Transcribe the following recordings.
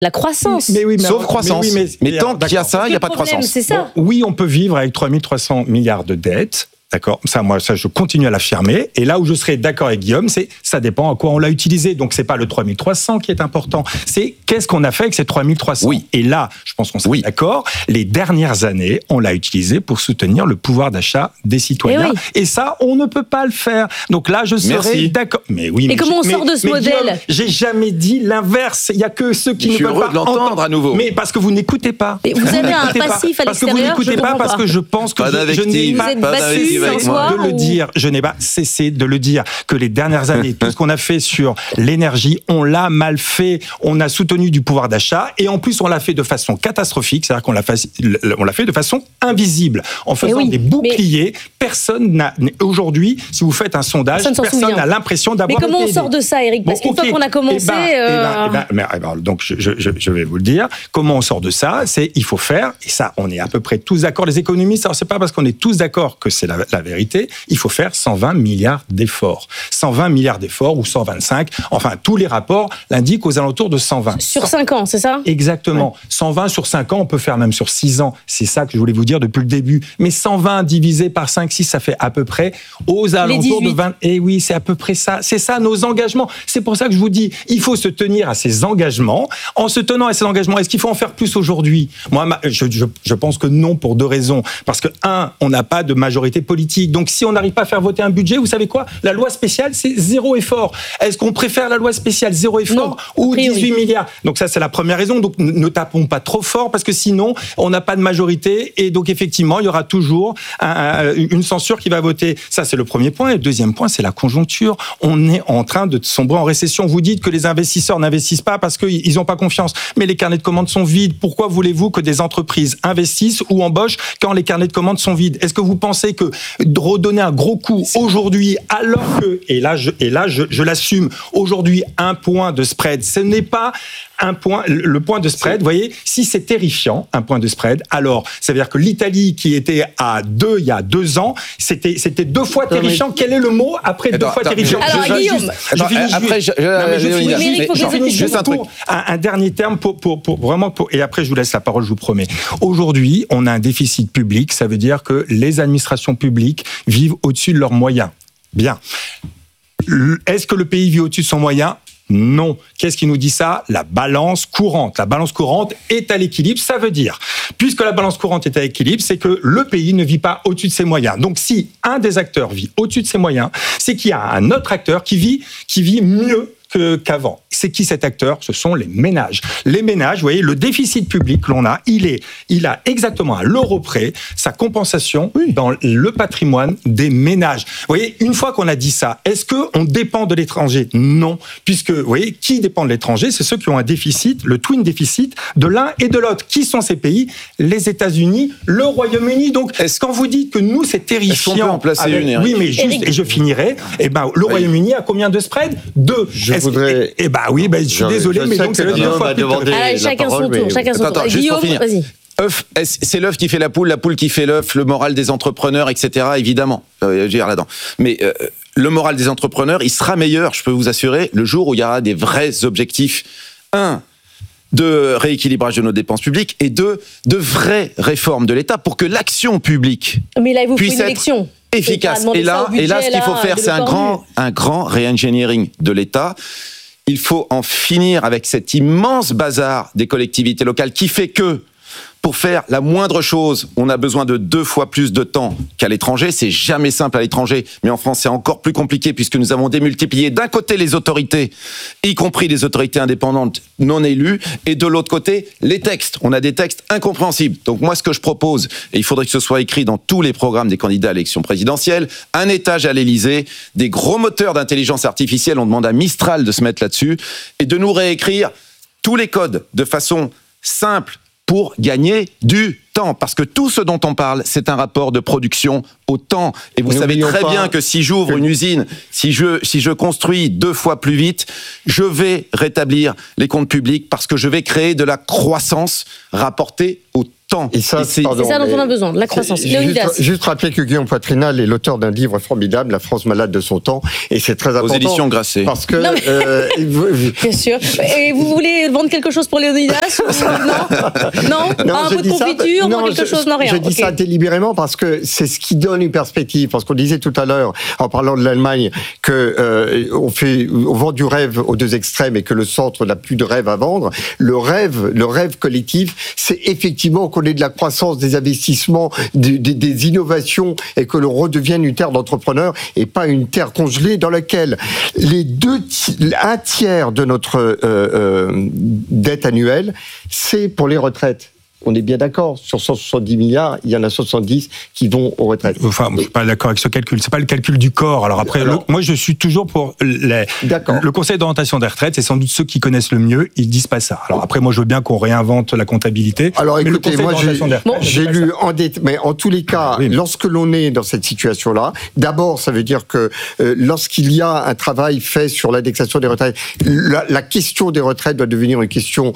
la croissance. Sauf croissance. Mais tant qu'il y a ça, il n'y a pas de croissance. C'est ça. Bon, oui, on peut vivre avec 3 300 milliards de dettes. D'accord, ça, je continue à l'affirmer. Et là où je serais d'accord avec Guillaume, c'est ça dépend à quoi on l'a utilisé. Donc, c'est pas le 3300 qui est important. C'est qu'est-ce qu'on a fait avec ces 3300. Oui. Et là, je pense qu'on serait d'accord. Les dernières années, on l'a utilisé pour soutenir le pouvoir d'achat des citoyens. Et ça, on ne peut pas le faire. Donc là, je serais d'accord. Mais oui. Et comment on sort de ce modèle ? Guillaume, j'ai jamais dit l'inverse. Il y a que ceux qui ne veulent pas heureux de l'entendre à nouveau. Mais parce que vous n'écoutez pas. Et vous avez un passif à l'extérieur. Parce que vous n'écoutez pas, parce que je pense que je n'ai pas de le dire, je n'ai pas cessé de le dire, que les dernières années, tout ce qu'on a fait sur l'énergie, on l'a mal fait, on a soutenu du pouvoir d'achat, et en plus on l'a fait de façon catastrophique, c'est-à-dire qu'on l'a fait de façon invisible, en faisant des boucliers. Personne n'a, aujourd'hui, si vous faites un sondage, personne n'a l'impression d'avoir été aidé. Mais comment on sort de ça, Éric ? Parce qu'une fois qu'on a commencé... Donc je vais vous le dire, comment on sort de ça, c'est il faut faire, et ça on est à peu près tous d'accord, les économistes, alors c'est pas parce qu'on est tous d'accord que c'est la vérité, il faut faire 120 milliards d'efforts. 120 milliards d'efforts ou 125, enfin tous les rapports l'indiquent aux alentours de 120. Sur 5 ans, c'est ça ? Exactement. Ouais. 120 sur 5 ans, on peut faire même sur 6 ans. C'est ça que je voulais vous dire depuis le début. Mais 120 divisé par 5, 6, ça fait à peu près aux alentours de 20. Et oui, c'est à peu près ça. C'est ça nos engagements. C'est pour ça que je vous dis, il faut se tenir à ces engagements. En se tenant à ces engagements, est-ce qu'il faut en faire plus aujourd'hui ? Moi, je pense que non, pour 2 raisons. Parce que, 1, on n'a pas de majorité politique. Donc, si on n'arrive pas à faire voter un budget, vous savez quoi ? La loi spéciale, c'est 0 effort. Est-ce qu'on préfère la loi spéciale 0 effort ou 18 milliards ? Donc ça, c'est la première raison. Donc ne tapons pas trop fort parce que sinon, on n'a pas de majorité et donc effectivement, il y aura toujours une censure qui va voter. Ça, c'est le premier point. Et le deuxième point, c'est la conjoncture. On est en train de sombrer en récession. Vous dites que les investisseurs n'investissent pas parce qu'ils n'ont pas confiance. Mais les carnets de commandes sont vides. Pourquoi voulez-vous que des entreprises investissent ou embauchent quand les carnets de commandes sont vides ? Est-ce que vous pensez que redonner un gros coup aujourd'hui, alors que, et là je l'assume, aujourd'hui, 1 point de spread, ce n'est pas le point de spread, vous voyez, si c'est terrifiant, 1 point de spread, alors ça veut dire que l'Italie qui était à 2 il y a 2 ans, c'était 2 fois terrifiant. Quel est le mot après 2 fois terrifiant ? Alors Guillaume, je finis juste un truc. Un dernier terme et après je vous laisse la parole, je vous promets. Aujourd'hui, on a un déficit public, ça veut dire que les administrations publiques vivent au-dessus de leurs moyens. Bien. Est-ce que le pays vit au-dessus de son moyen ? Non. Qu'est-ce qui nous dit ça ? La balance courante. La balance courante est à l'équilibre. Ça veut dire, puisque la balance courante est à l'équilibre, c'est que le pays ne vit pas au-dessus de ses moyens. Donc, si un des acteurs vit au-dessus de ses moyens, c'est qu'il y a un autre acteur qui vit mieux qu'avant. C'est qui cet acteur ? Ce sont les ménages. Les ménages, vous voyez, le déficit public que l'on a, il a exactement à l'euro près sa compensation dans le patrimoine des ménages. Vous voyez, une fois qu'on a dit ça, est-ce qu'on dépend de l'étranger ? Non. Puisque, vous voyez, qui dépend de l'étranger ? C'est ceux qui ont un déficit, le twin déficit de l'un et de l'autre. Qui sont ces pays ? Les États-Unis, le Royaume-Uni. Donc, quand vous dites que nous, c'est terrifiant... Est-ce qu'on peut en placer une, Éric ? Oui, mais juste, et je finirai, le Royaume-Uni a combien de spread ? 2. Je suis désolé, mais donc c'est le 2 fois plus. Chacun son tour. Attends, Guillaume, vas-y. C'est l'œuf qui fait la poule qui fait l'œuf, le moral des entrepreneurs, etc. Évidemment, là-dedans. Mais le moral des entrepreneurs, il sera meilleur, je peux vous assurer, le jour où il y aura des vrais objectifs. 1, de rééquilibrage de nos dépenses publiques et 2, de vraies réformes de l'État pour que l'action publique puisse être efficace. Et là, ce qu'il faut faire, c'est un grand re-engineering de l'État. Il faut en finir avec cet immense bazar des collectivités locales qui fait que, pour faire la moindre chose, on a besoin de 2 fois plus de temps qu'à l'étranger. C'est jamais simple à l'étranger, mais en France, c'est encore plus compliqué puisque nous avons démultiplié d'un côté les autorités, y compris les autorités indépendantes non élues, et de l'autre côté, les textes. On a des textes incompréhensibles. Donc moi, ce que je propose, et il faudrait que ce soit écrit dans tous les programmes des candidats à l'élection présidentielle, un étage à l'Élysée, des gros moteurs d'intelligence artificielle, on demande à Mistral de se mettre là-dessus, et de nous réécrire tous les codes de façon simple, pour gagner du temps. Parce que tout ce dont on parle, c'est un rapport de production au temps. Et vous savez très bien que si j'ouvre une usine, si je construis 2 fois plus vite, je vais rétablir les comptes publics parce que je vais créer de la croissance rapportée au temps. Et ça, c'est ça dont on a besoin, de la croissance. Léonidas. Juste rappeler que Guillaume Poitrinal est l'auteur d'un livre formidable, La France malade de son temps, et c'est très important. Aux éditions Grasset. Parce que... Bien sûr. Et vous voulez vendre quelque chose pour Léonidas Non, un peu de confiture, quelque chose, non, rien. Je dis ça délibérément parce que c'est ce qui donne une perspective. Parce qu'on disait tout à l'heure, en parlant de l'Allemagne, que on vend du rêve aux deux extrêmes et que le centre n'a plus de rêve à vendre. Le rêve collectif, c'est effectivement qu'on ait de la croissance, des investissements, des innovations et que l'on redevienne une terre d'entrepreneurs et pas une terre congelée dans laquelle un tiers de notre dette annuelle, c'est pour les retraites. On est bien d'accord, sur 170 milliards, il y en a 70 qui vont aux retraites. Enfin, je ne suis pas d'accord avec ce calcul. C'est pas le calcul du corps. Alors après, moi, je suis toujours pour le Conseil d'orientation des retraites. C'est sans doute ceux qui connaissent le mieux. Ils disent pas ça. Alors après, moi, je veux bien qu'on réinvente la comptabilité. Alors écoutez, moi, j'ai lu mais en tous les cas, lorsque l'on est dans cette situation-là, d'abord, ça veut dire que lorsqu'il y a un travail fait sur l'indexation des retraites, la question des retraites doit devenir une question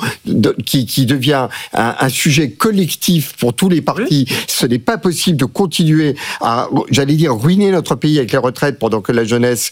qui devient un sujet collectif pour tous les partis. Ce n'est pas possible de continuer à, j'allais dire, ruiner notre pays avec les retraites pendant que la jeunesse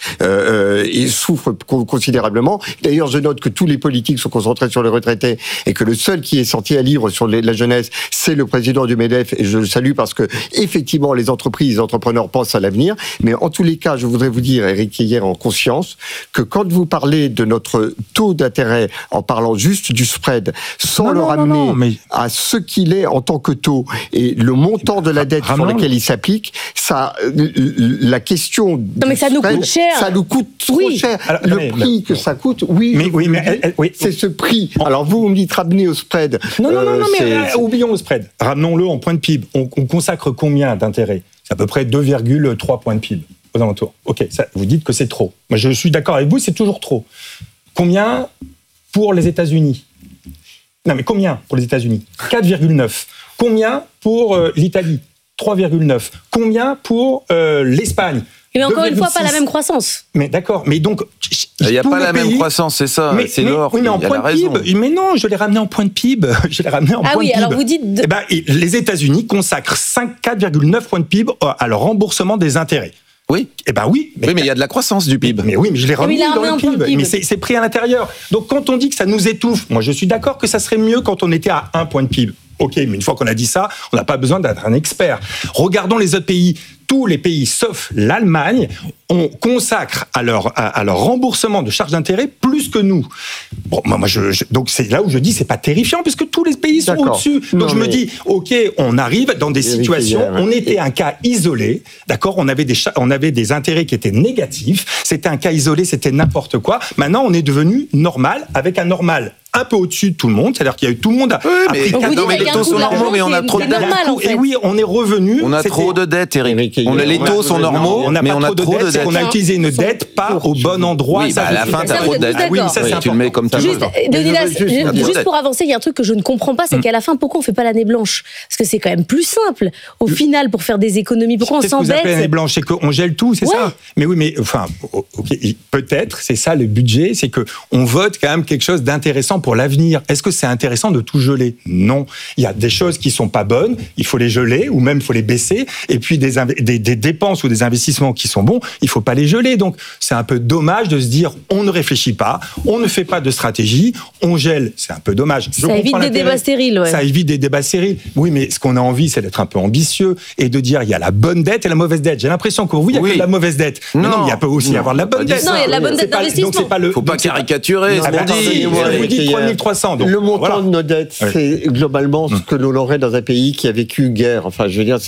souffre considérablement. D'ailleurs, je note que tous les politiques sont concentrés sur les retraités et que le seul qui est sorti un livre sur la jeunesse, c'est le président du MEDEF, et je le salue parce que effectivement, les entreprises, les entrepreneurs pensent à l'avenir. Mais en tous les cas, je voudrais vous dire, Éric Heyer, en conscience, que quand vous parlez de notre taux d'intérêt en parlant juste du spread, sans le ramener à ce qu'il est en tant que taux et le montant de la dette sur laquelle il s'applique, ça, la question mais ça nous coûte cher. Ça nous coûte trop cher. Alors, le prix que ça coûte, c'est ce prix. Alors vous me dites ramener au spread. Non, mais oublions le spread. Ramenons-le en point de PIB. On consacre combien d'intérêt ? C'est à peu près 2,3 points de PIB aux alentours. Ok, ça, vous dites que c'est trop. Moi, je suis d'accord avec vous, c'est toujours trop. Combien pour les États-Unis ? Non, mais combien pour les États-Unis ? 4,9. Combien pour l'Italie ? 3,9. Combien pour l'Espagne ? Mais encore une fois, pas la même croissance. Mais d'accord, mais donc... Il n'y a pas la même croissance, c'est ça, c'est l'or. Oui, mais en point de PIB. Mais non, je l'ai ramené en point de PIB. Alors vous dites... les États-Unis consacrent 4,9 points de PIB à leur remboursement des intérêts. Oui. Oui, mais il y a de la croissance du PIB. Mais je l'ai remis dans le PIB. Mais c'est pris à l'intérieur. Donc quand on dit que ça nous étouffe, moi je suis d'accord que ça serait mieux quand on était à 1 point de PIB. Ok, mais une fois qu'on a dit ça, on n'a pas besoin d'être un expert. Regardons les autres pays. Tous les pays, sauf l'Allemagne, on consacre à leur remboursement de charges d'intérêt plus que nous. Bon, donc c'est là où je dis c'est pas terrifiant puisque tous les pays sont au-dessus. Donc je me dis, ok, on arrive dans des situations, on était un cas isolé, d'accord, on avait des intérêts qui étaient négatifs, c'était un cas isolé, c'était n'importe quoi. Maintenant, on est devenu normal avec un normal un peu au-dessus de tout le monde, c'est-à-dire qu'il y a eu tout le monde a pris les taux sont normaux, mais on a trop de dettes. Et oui, on est revenu. On a trop de dettes, Éric. Les taux sont normaux, mais on a trop de dettes. On a utilisé une dette pas au bon endroit. Oui, à la fin, t'as trop de dettes. Oui, ça c'est tu le mets comme tu veux. Juste pour avancer, il y a un truc que je ne comprends pas, c'est qu'à la fin, pourquoi on fait pas l'année blanche ? Parce que c'est quand même plus simple. Au final, pour faire des économies, pourquoi on s'embête ? Qu'est-ce que vous appelez l'année blanche ? C'est qu'on gèle tout, c'est ça ? Mais oui, mais enfin, peut-être, c'est ça le budget, c'est que on vote quand même quelque chose d'intéressant pour l'avenir. Est-ce que c'est intéressant de tout geler ? Non. Il y a des choses qui sont pas bonnes, il faut les geler ou même il faut les baisser. Et puis des dépenses ou des investissements qui sont bons, il faut pas les geler. Donc c'est un peu dommage de se dire on ne réfléchit pas, on ne fait pas de stratégie, on gèle. C'est un peu dommage. Ça évite des débats stériles. Ouais. Ça évite des débats stériles. Oui, mais ce qu'on a envie, c'est d'être un peu ambitieux et de dire il y a la bonne dette et la mauvaise dette. J'ai l'impression que vous, il y a que de la mauvaise dette. Mais non, il peut aussi y avoir de la bonne dette. Non, il y a de la bonne dette d'investissement. Donc c'est pas faut pas caricaturer. Vous dites 3300. Le montant de nos dettes, c'est globalement ce que l'on aurait dans un pays qui a vécu une guerre. Enfin, je veux dire,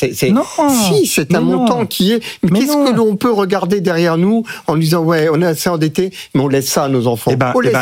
c'est un montant qui est... Mais qu'est-ce que l'on peut regarder derrière nous en disant, on est assez endetté, mais on laisse ça à nos enfants.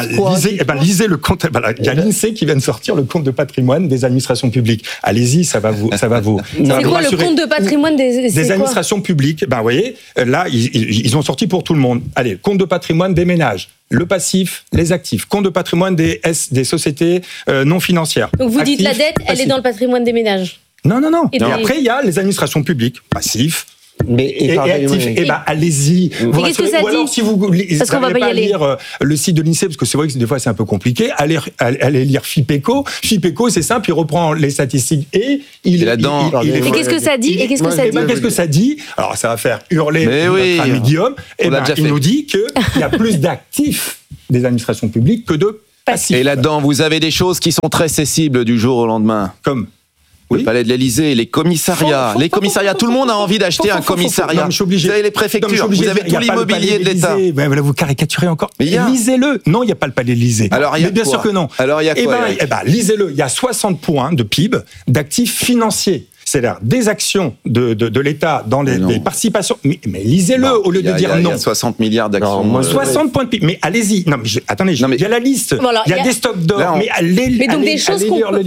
Lisez le compte... Il y a l'INSEE qui vient de sortir le compte de patrimoine des administrations publiques. Allez-y, ça va vous... C'est quoi le compte de patrimoine des administrations publiques ? Vous voyez, là, ils ont sorti pour tout le monde. Allez, compte de patrimoine des ménages. Le passif, les actifs, compte de patrimoine des sociétés non financières. Donc vous dites la dette, elle est dans le patrimoine des ménages ? Non. Et après, il y a les administrations publiques, passifs, allez-y. Mais qu'est-ce que ça dit ? Ou alors, si vous parce qu'on va pas y aller. Lire le site de l'INSEE, parce que c'est vrai que des fois c'est un peu compliqué, allez lire FIPECO. FIPECO, c'est simple, il reprend les statistiques et il est là-dedans. Et qu'est-ce que ça dit ? Qu'est-ce que ça dit ? Alors ça va faire hurler notre ami Guillaume. Il nous dit qu'il y a plus d'actifs des administrations publiques que de passifs. Et là-dedans, vous avez des choses qui sont très cessibles du jour au lendemain. Comme le palais de l'Élysée, les commissariats. Les commissariats, tout le monde a envie d'acheter un commissariat. Vous avez les préfectures, vous avez tout l'immobilier de l'État. Vous caricaturez encore. Lisez-le. Non, il n'y a pas le palais de l'Élysée. Alors, il y a bien sûr que non. Alors, il y a quoi ? Lisez-le. Il y a 60 points de PIB d'actifs financiers. C'est-à-dire des actions de l'État dans les participations. Mais lisez-le au lieu de dire non. Il y a 60 milliards d'actions. 60 points de PIB. Mais allez-y. Non, mais attendez, il y a la liste. Il y a des stocks d'or. Mais donc des choses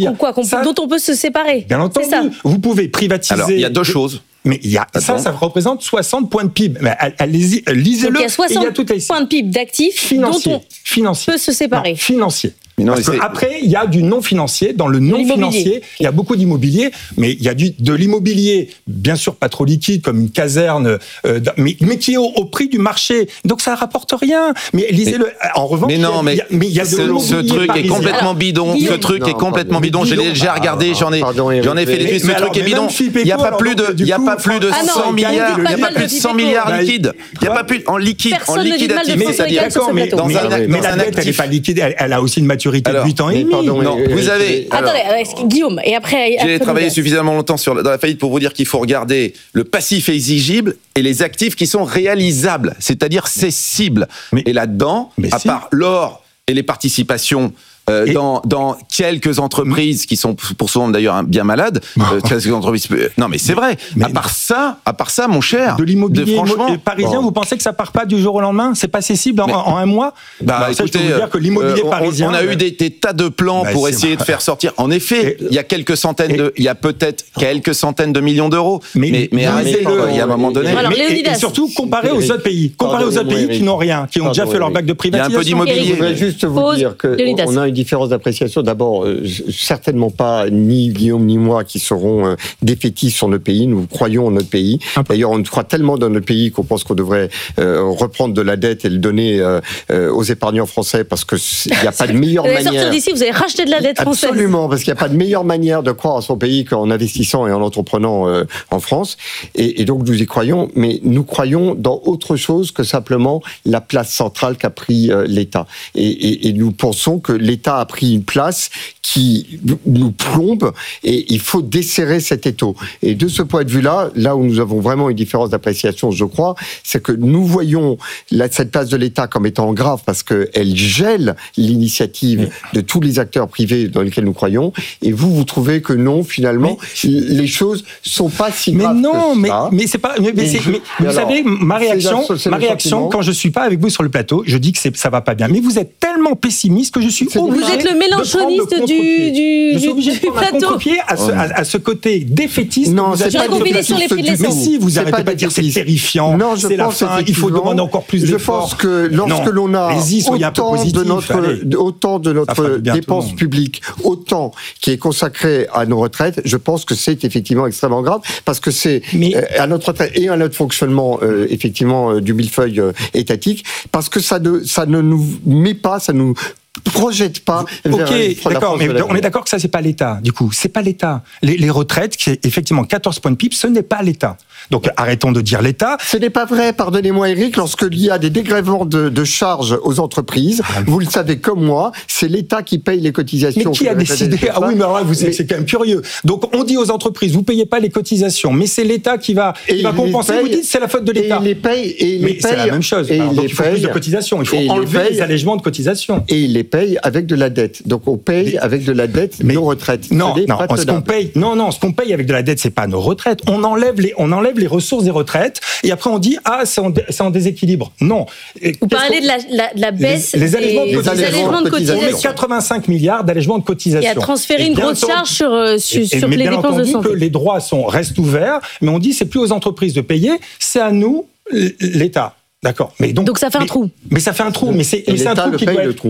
dont on peut se séparer. Bien entendu. Vous pouvez privatiser. Alors, il y a deux choses. Mais ça représente 60 points de PIB. Mais allez-y, lisez-le. Donc il y a 60 points de PIB d'actifs dont on peut se séparer. Financier. Parce qu'après, il y a du non-financier. Dans le non-financier, il y a beaucoup d'immobilier, mais il y a de l'immobilier, bien sûr pas trop liquide, comme une caserne, mais qui est au prix du marché. Donc ça ne rapporte rien. Mais lisez-le. En revanche, il y a ce truc est complètement bidon. Ce truc est complètement bidon. Je l'ai déjà regardé, j'en ai fait l'étude. Ce truc est bidon. Il n'y a pas plus de 100 milliards. Il n'y a pas plus de 100 milliards liquides. Il n'y a pas plus en liquide. En liquidatif, c'est-à-dire mais la dette, elle n'est pas liquide. Elle a aussi une maturité de 8 ans et demi. Non, vous avez... Attendez, Guillaume, et après... J'ai travaillé suffisamment longtemps dans la faillite pour vous dire qu'il faut regarder le passif exigible et les actifs qui sont réalisables, c'est-à-dire cessibles. Et là-dedans, à part l'or et les participations... dans quelques entreprises qui sont pour souvent d'ailleurs bien malades, quelques entreprises. Non, mais c'est vrai. À part ça, mon cher. De l'immobilier parisien, vous pensez que ça part pas du jour au lendemain ? C'est pas cessible en un mois ? Écoutez, je peux vous dire que l'immobilier parisien. On a eu des tas de plans pour essayer de faire sortir. En effet, il y a peut-être quelques centaines de millions d'euros. Mais arrêtez-le. Il y a un moment donné. Et surtout comparé aux autres pays. Comparé aux autres pays qui n'ont rien, qui ont déjà fait leur bague de privatisation. Il y a un peu d'immobilier. Je voudrais juste vous dire qu'on a une différence d'appréciation. D'abord, certainement pas ni Guillaume ni moi qui seront défaitistes sur notre pays. Nous croyons en notre pays. D'ailleurs, on croit tellement dans notre pays qu'on pense qu'on devrait reprendre de la dette et le donner aux épargnants français parce qu'il n'y a pas de meilleure manière... Vous allez sortir d'ici, vous allez racheter de la dette française. Absolument, parce qu'il n'y a pas de meilleure manière de croire à son pays qu'en investissant et en entreprenant en France. Et donc, nous y croyons, mais nous croyons dans autre chose que simplement la place centrale qu'a pris l'État. Et nous pensons que l'État a pris une place qui nous plombe et il faut desserrer cet étau. Et de ce point de vue-là, là où nous avons vraiment une différence d'appréciation, je crois, c'est que nous voyons cette place de l'État comme étant grave parce qu'elle gèle l'initiative de tous les acteurs privés dans lesquels nous croyons. Et vous trouvez que non, finalement, les choses sont pas si graves. Mais c'est pas. Vous savez, ma réaction, quand je suis pas avec vous sur le plateau, je dis que ça va pas bien. Mais vous êtes tellement pessimiste que je suis obligé. Vous êtes le mélanchoniste du plateau. À ce côté défaitiste. Non, c'est pas sur les prix de l'essence. Mais si, vous arrêtez pas de dire c'est terrifiant, c'est la fin, il faut demander encore plus d'efforts. Je pense que lorsque l'on a autant de notre dépense publique, autant qui est consacré à nos retraites, je pense que c'est effectivement extrêmement grave parce que c'est à notre retraite et à notre fonctionnement effectivement du millefeuille étatique, parce que ça ne nous met pas, ça nous projette pas. Ok, d'accord, mais on est d'accord que ça c'est pas l'État. Du coup, c'est pas l'État. Les retraites, qui est effectivement 14 points de PIB, ce n'est pas l'État. Donc arrêtons de dire l'État. Ce n'est pas vrai, pardonnez-moi Eric, lorsqu'il y a des dégrèvements de charges aux entreprises, vous le savez comme moi, c'est l'État qui paye les cotisations. Mais qui a décidé ? Ah oui, mais alors là, c'est quand même curieux. Donc on dit aux entreprises, vous payez pas les cotisations, mais c'est l'État qui va compenser. Vous dites c'est la faute de l'État. Mais c'est la même chose. Donc il faut plus de cotisations, il faut enlever les allègements de cotisations. Et il les paye avec de la dette. Donc on paye avec de la dette nos retraites. Ce qu'on paye avec de la dette, c'est pas nos retraites. On enlève les ressources des retraites et après on dit c'est en déséquilibre. Non. Vous parlez de la baisse des allègements de cotisations. On met 85 milliards d'allègements de cotisations. Et à transférer une grosse charge sur les dépenses de santé. Que les droits restent ouverts, mais on dit c'est plus aux entreprises de payer, c'est à nous, l'État. D'accord. Mais donc ça fait un trou. Mais ça fait un trou. Mais c'est un trou qui paye le trou.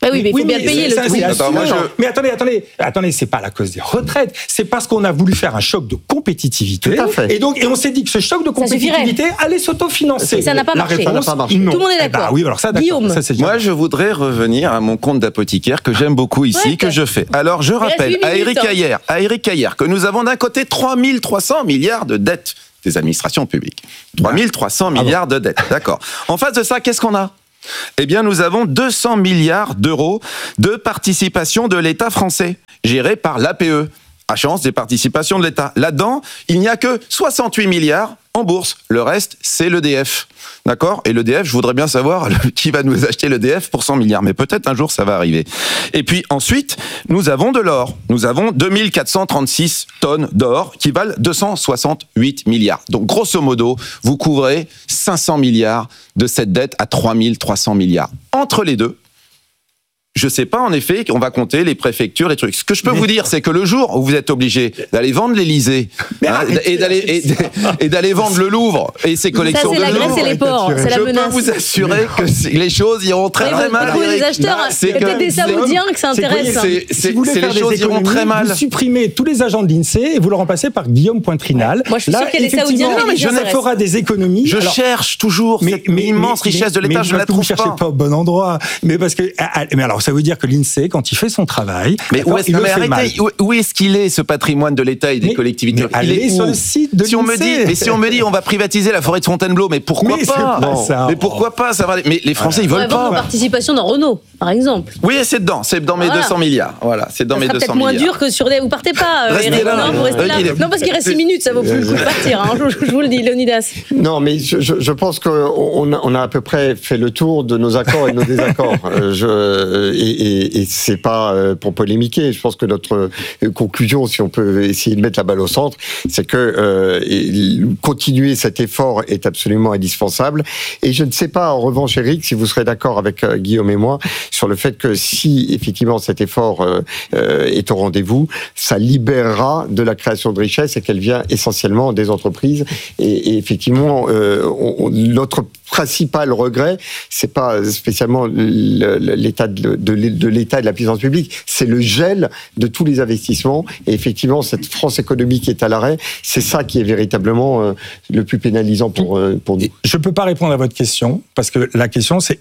oui, mais il faut bien payer le truc. Mais attendez, c'est pas la cause des retraites, c'est parce qu'on a voulu faire un choc de compétitivité. Et on s'est dit que ce choc de compétitivité allait s'autofinancer. Ça n'a pas marché. Tout le monde est d'accord. Oui, alors ça, Guillaume. Moi, je voudrais revenir à mon compte d'apothicaire que j'aime beaucoup ici, que je fais. Alors, je rappelle à Éric Caillère que nous avons d'un côté 3300 milliards de dettes des administrations publiques. 3300 milliards de dettes, d'accord. En face de ça, qu'est-ce qu'on a ? Eh bien, nous avons 200 milliards d'euros de participation de l'État français, gérée par l'APE, Agence des participations de l'État. Là-dedans, il n'y a que 68 milliards en bourse. Le reste, c'est l'EDF. D'accord ? Et l'EDF, je voudrais bien savoir qui va nous acheter l'EDF pour 100 milliards. Mais peut-être un jour, ça va arriver. Et puis ensuite, nous avons de l'or. Nous avons 2436 tonnes d'or qui valent 268 milliards. Donc, grosso modo, vous couvrez 500 milliards de cette dette à 3300 milliards. Entre les deux, je sais pas, en effet, qu'on va compter les préfectures, les trucs. Ce que je peux vous dire, c'est que le jour où vous êtes obligé d'aller vendre l'Élysée, et d'aller vendre le Louvre et ses collections de Louvre, ça, c'est la Grèce et les ports, c'est la menace. Je peux vous assurer que les choses iront très très mal. Les acheteurs, c'est peut-être des Saoudiens que ça intéresse. Les choses iront très mal. Vous supprimez tous les agents de l'INSEE et vous le remplacez par Guillaume Pointrinal. Moi, je suis sûr qu'il y a des Saoudiens qui fera des économies. Je cherche toujours cette immense richesse de l'État, je ne la trouve pas. Vous ne cherchez pas au bon endroit. Mais parce que, alors, ça veut dire que l'INSEE, quand il fait son travail, mais où est-ce qu'il est, ce patrimoine de l'État et des collectivités? Il est sur le site de l'INSEE. Si on me dit on va privatiser la forêt de Fontainebleau, mais pourquoi pas? Mais pourquoi pas? Ça va. Mais les Français ils veulent pas. Une participation dans Renault, par exemple. Oui, c'est dans mes 200 milliards. Voilà, c'est dans mes 200 milliards. Peut-être moins dur que sur des. Vous partez pas, Éric. Vous restez là. Non, parce qu'il reste 6 minutes, ça vaut plus le coup de partir. Je vous le dis, Leonidas. Non, mais je pense qu'on a à peu près fait le tour de nos accords et de nos désaccords. Et c'est pas pour polémiquer. Je pense que notre conclusion, si on peut essayer de mettre la balle au centre, c'est que continuer cet effort est absolument indispensable. Et je ne sais pas, en revanche, Éric, si vous serez d'accord avec Guillaume et moi sur le fait que si effectivement cet effort est au rendez-vous, ça libérera de la création de richesse et qu'elle vient essentiellement des entreprises. Et effectivement, notre principal regret, c'est pas spécialement l'état de l'État et de la puissance publique, c'est le gel de tous les investissements. Et effectivement, cette France économique qui est à l'arrêt, c'est ça qui est véritablement le plus pénalisant pour nous. Je peux pas répondre à votre question, parce que la question, c'est,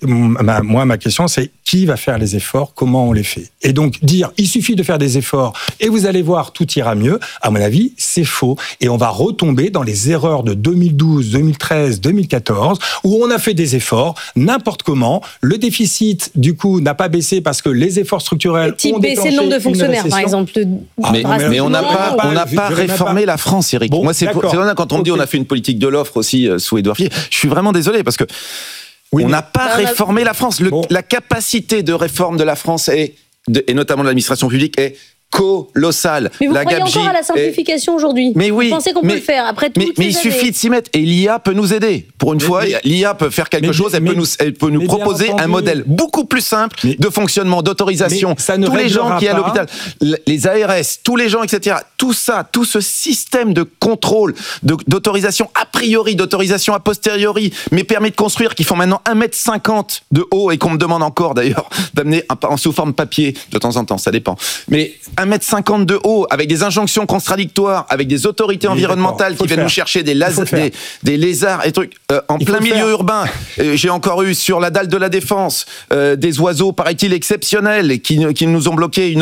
ma question, c'est qui va faire les efforts, comment on les fait. Et donc, dire, il suffit de faire des efforts et vous allez voir, tout ira mieux, à mon avis, c'est faux. Et on va retomber dans les erreurs de 2012, 2013, 2014, où on a fait des efforts, n'importe comment. Le déficit, du coup, n'a pas baissé parce que les efforts structurels ont déclenché le nombre de fonctionnaires, par exemple. Mais on n'a pas réformé la France, Éric. Moi, c'est vrai, quand on me dit on a fait une politique de l'offre aussi sous Édouard Philippe, je suis vraiment désolé parce que on n'a pas réformé la France. La capacité de réforme de la France et notamment de l'administration publique est colossal. Mais vous croyez encore à la simplification aujourd'hui? Mais oui. Vous pensez qu'on peut le faire après toutes ces années? Mais il suffit de s'y mettre. Et l'IA peut nous aider. Pour une fois, l'IA peut faire quelque chose. Elle peut nous proposer un modèle beaucoup plus simple de fonctionnement, d'autorisation. Tous les gens qui sont à l'hôpital, les ARS, tous les gens, etc. Tout ça, tout ce système de contrôle, d'autorisation a priori, d'autorisation a posteriori, mais permis de construire qui font maintenant 1,50 m de haut et qu'on me demande encore d'ailleurs d'amener sous forme papier de temps en temps, ça dépend. Mais 1,50 m de haut, avec des injonctions contradictoires, avec des autorités environnementales qui viennent nous chercher des lézards et trucs en plein milieu urbain. J'ai encore eu sur la dalle de la Défense des oiseaux, paraît-il, exceptionnels qui nous ont bloqué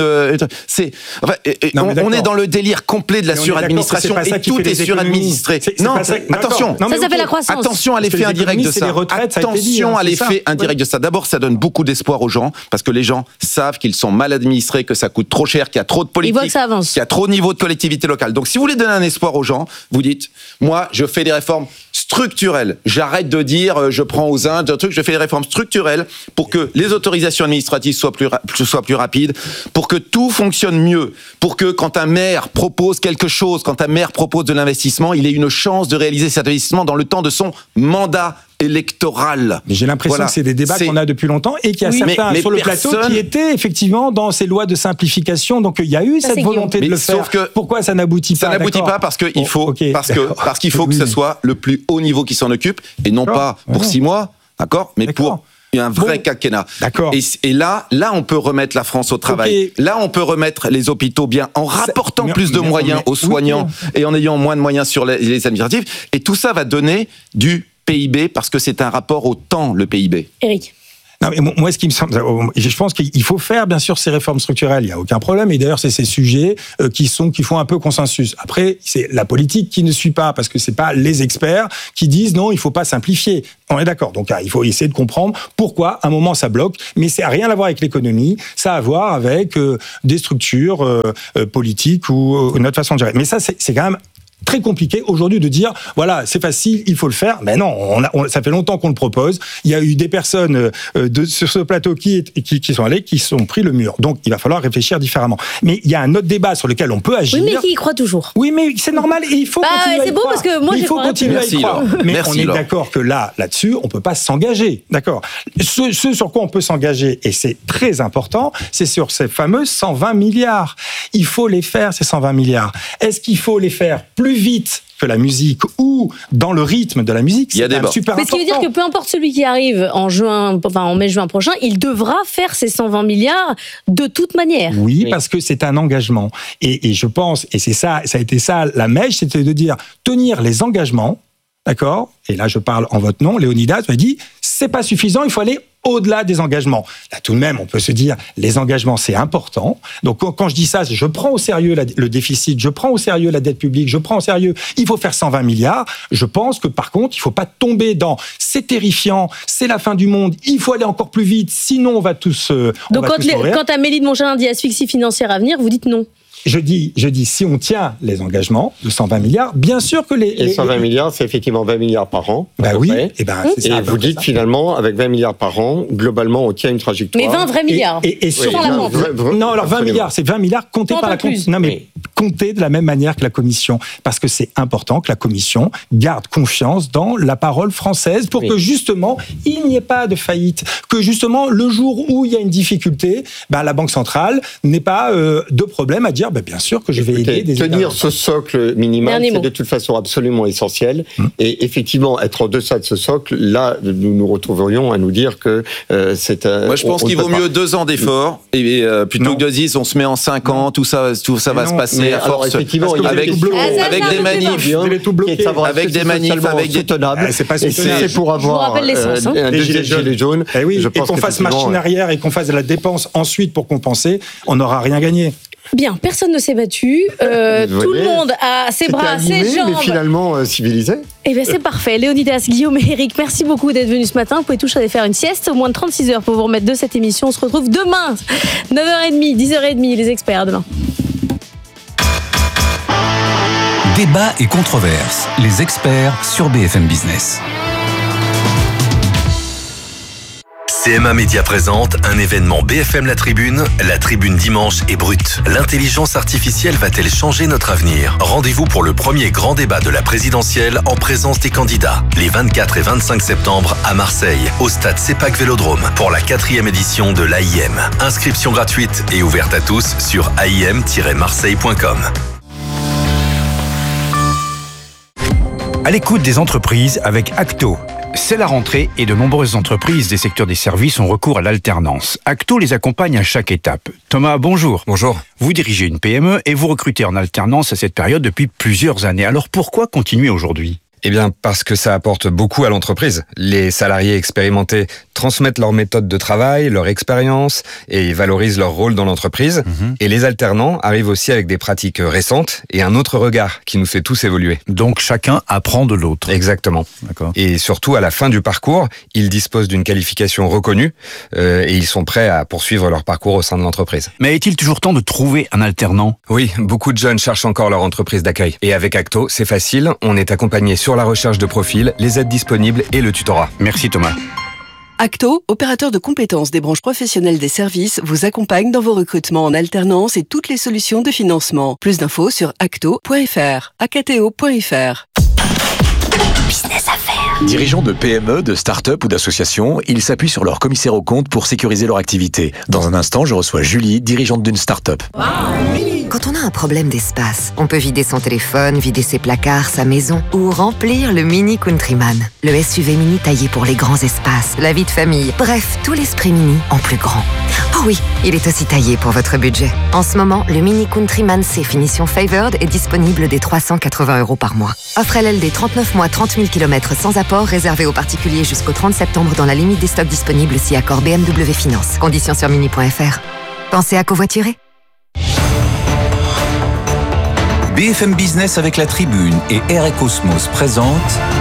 on est dans le délire complet de la suradministration et tout est suradministré. Non, attention. Ça fait la croissance. Attention à l'effet indirect de ça. Attention à l'effet indirect de ça. D'abord, ça donne beaucoup d'espoir aux gens parce que les gens savent qu'ils sont mal administrés, que ça coûte trop cher, qu'il y a trop de politique, qu'il y a trop de niveau de collectivité locale. Donc, si vous voulez donner un espoir aux gens, vous dites, moi, je fais des réformes structurelles. J'arrête de dire, je prends aux Indes, je fais des réformes structurelles pour que les autorisations administratives soient plus rapides, pour que tout fonctionne mieux, pour que quand un maire propose quelque chose, quand un maire propose de l'investissement, il ait une chance de réaliser cet investissement dans le temps de son mandat électoral. Mais j'ai l'impression que c'est des débats qu'on a depuis longtemps et qu'il y a certains sur le plateau qui étaient effectivement dans ces lois de simplification. Donc il y a eu cette volonté de le faire. Pourquoi ça n'aboutit pas? Ça n'aboutit pas parce qu'il faut, parce qu'il faut que ce soit le plus haut niveau qui s'en occupe et non pas pour 6 mois, d'accord, mais pour un vrai quinquennat. D'accord. Et là, on peut remettre la France au travail. Okay. Là, on peut remettre les hôpitaux bien en rapportant plus de moyens aux soignants et en ayant moins de moyens sur les administratifs. Et tout ça va donner du PIB parce que c'est un rapport au temps, le PIB. Éric. Non, mais moi, ce qui me semble, je pense qu'il faut faire, bien sûr, ces réformes structurelles. Il n'y a aucun problème. Et d'ailleurs, c'est ces sujets qui font un peu consensus. Après, c'est la politique qui ne suit pas, parce que c'est pas les experts qui disent non, il faut pas simplifier. On est d'accord. Donc, il faut essayer de comprendre pourquoi, à un moment, ça bloque. Mais ça n'a rien à voir avec l'économie. Ça a à voir avec des structures politiques ou notre façon de gérer. Mais ça, c'est quand même très compliqué aujourd'hui de dire voilà, c'est facile, il faut le faire. Mais non, ça fait longtemps qu'on le propose. Il y a eu des personnes sur ce plateau qui sont allées, qui sont pris le mur. Donc il va falloir réfléchir différemment. Mais il y a un autre débat sur lequel on peut agir. Oui, mais qui y croit toujours. Oui, mais c'est normal et il faut continuer à y croire. Parce que moi, il faut continuer à y croire. Mais on est d'accord que là-dessus, on peut pas s'engager. D'accord. Ce sur quoi on peut s'engager, et c'est très important, c'est sur ces fameux 120 milliards. Il faut les faire, ces 120 milliards. Est-ce qu'il faut les faire plus vite que la musique ou dans le rythme de la musique? C'est super important. Mais ce qui veut dire que peu importe celui qui arrive en mai-juin prochain, il devra faire ses 120 milliards de toute manière. Oui, parce que c'est un engagement. Et je pense, et c'est ça, ça a été ça la mèche, c'était de dire tenir les engagements, d'accord? Et là, je parle en votre nom, Léonidas m'a dit, c'est pas suffisant, il faut aller au-delà des engagements. Là, tout de même, on peut se dire, les engagements, c'est important. Donc, quand je dis ça, je prends au sérieux le déficit, je prends au sérieux la dette publique, je prends au sérieux, il faut faire 120 milliards. Je pense que, par contre, il faut pas tomber dans, c'est terrifiant, c'est la fin du monde, il faut aller encore plus vite, sinon on va tous Donc, quand Amélie de Montchalin dit asphyxie financière à venir, vous dites non. Je dis, si on tient les engagements de 120 milliards, bien sûr que les 120 milliards, c'est effectivement 20 milliards par an. Bah oui. Et vous dites finalement, avec 20 milliards par an, globalement, on tient une trajectoire. Mais 20 vrais milliards. Et sur la vente. Non, alors 20 milliards, c'est 20 milliards comptés par la Commission. Non, mais comptés de la même manière que la Commission. Parce que c'est important que la Commission garde confiance dans la parole française pour que justement, il n'y ait pas de faillite. Que justement, le jour où il y a une difficulté, la Banque centrale n'ait pas de problème à dire bien sûr que je vais aider des tenir ce socle minimal, c'est de toute façon absolument essentiel. Et effectivement, être en deçà de ce socle, là, nous nous retrouverions à nous dire que c'est un... Moi, je pense qu'il vaut mieux 2 ans d'efforts et plutôt que de dire on se met en 5 ans, tout ça va se passer à force. Avec des manifs, avec des manifs, avec des tenables. C'est pas soutenable. C'est pour avoir un deuxième gilet jaune. Et qu'on fasse machine arrière et qu'on fasse de la dépense ensuite pour compenser, on n'aura rien gagné. Bien, personne ne s'est battu. Tout le monde a ses bras, ses jambes. Mais finalement civilisé. Eh bien, c'est parfait. Léonidas, Guillaume et Éric, merci beaucoup d'être venus ce matin. Vous pouvez tous aller faire une sieste, au moins de 36 heures pour vous remettre de cette émission. On se retrouve demain, 9h30, 10h30, les experts demain. Débat et controverses, les experts sur BFM Business. CMA Média présente un événement BFM La Tribune dimanche est brute. L'intelligence artificielle va-t-elle changer notre avenir? Rendez-vous pour le premier grand débat de la présidentielle en présence des candidats, les 24 et 25 septembre à Marseille, au stade CEPAC Vélodrome, pour la 4e édition de l'AIM. Inscription gratuite et ouverte à tous sur aim-marseille.com. À l'écoute des entreprises avec Acto. C'est la rentrée et de nombreuses entreprises des secteurs des services ont recours à l'alternance. Acto les accompagne à chaque étape. Thomas, bonjour. Bonjour. Vous dirigez une PME et vous recrutez en alternance à cette période depuis plusieurs années. Alors pourquoi continuer aujourd'hui ? Eh bien, parce que ça apporte beaucoup à l'entreprise. Les salariés expérimentés transmettent leur méthode de travail, leur expérience et valorisent leur rôle dans l'entreprise. Et les alternants arrivent aussi avec des pratiques récentes et un autre regard qui nous fait tous évoluer. Donc chacun apprend de l'autre. Exactement. D'accord. Et surtout, à la fin du parcours, ils disposent d'une qualification reconnue et ils sont prêts à poursuivre leur parcours au sein de l'entreprise. Mais est-il toujours temps de trouver un alternant ? Oui, beaucoup de jeunes cherchent encore leur entreprise d'accueil. Et avec Acto, c'est facile, on est accompagné sur la recherche de profil, les aides disponibles et le tutorat. Merci Thomas. Acto, opérateur de compétences des branches professionnelles des services, vous accompagne dans vos recrutements en alternance et toutes les solutions de financement. Plus d'infos sur acto.fr, acto.fr. Business Affaires. Dirigeants de PME, de start-up ou d'associations, ils s'appuient sur leur commissaire aux comptes pour sécuriser leur activité. Dans un instant, je reçois Julie, dirigeante d'une start-up. Wow. Quand on a un problème d'espace, on peut vider son téléphone, vider ses placards, sa maison ou remplir le Mini Countryman. Le SUV mini taillé pour les grands espaces, la vie de famille, bref, tout l'esprit mini en plus grand. Oh oui, il est aussi taillé pour votre budget. En ce moment, le Mini Countryman C finition Favored est disponible dès 380 € par mois. Offre LLD 39 mois, 30 000 km sans apport, réservé aux particuliers jusqu'au 30 septembre dans la limite des stocks disponibles si accord BMW Finance. Conditions sur mini.fr. Pensez à covoiturer. BFM Business avec la Tribune et Air & Cosmos présente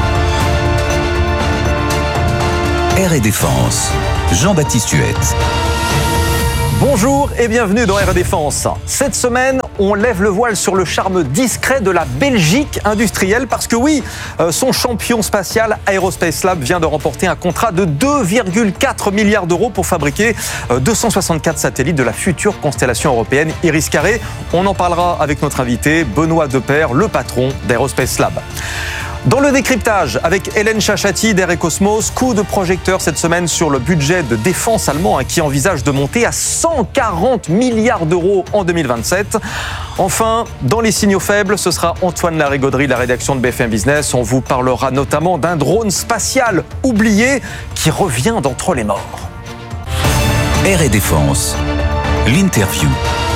Air & Défense. Jean-Baptiste Huette. Bonjour et bienvenue dans Air & Défense. Cette semaine, on lève le voile sur le charme discret de la Belgique industrielle parce que oui, son champion spatial Aerospace Lab vient de remporter un contrat de 2,4 milliards d'euros pour fabriquer 264 satellites de la future constellation européenne Iris-Carré. On en parlera avec notre invité Benoît Depaire, le patron d'Aerospace Lab. Dans le décryptage, avec Hélène Chachati d'Air & Cosmos, coup de projecteur cette semaine sur le budget de défense allemand qui envisage de monter à 140 milliards d'euros en 2027. Enfin, dans les signaux faibles, ce sera Antoine Larigauderie de la rédaction de BFM Business. On vous parlera notamment d'un drone spatial oublié qui revient d'entre les morts. Air & Défense, l'interview.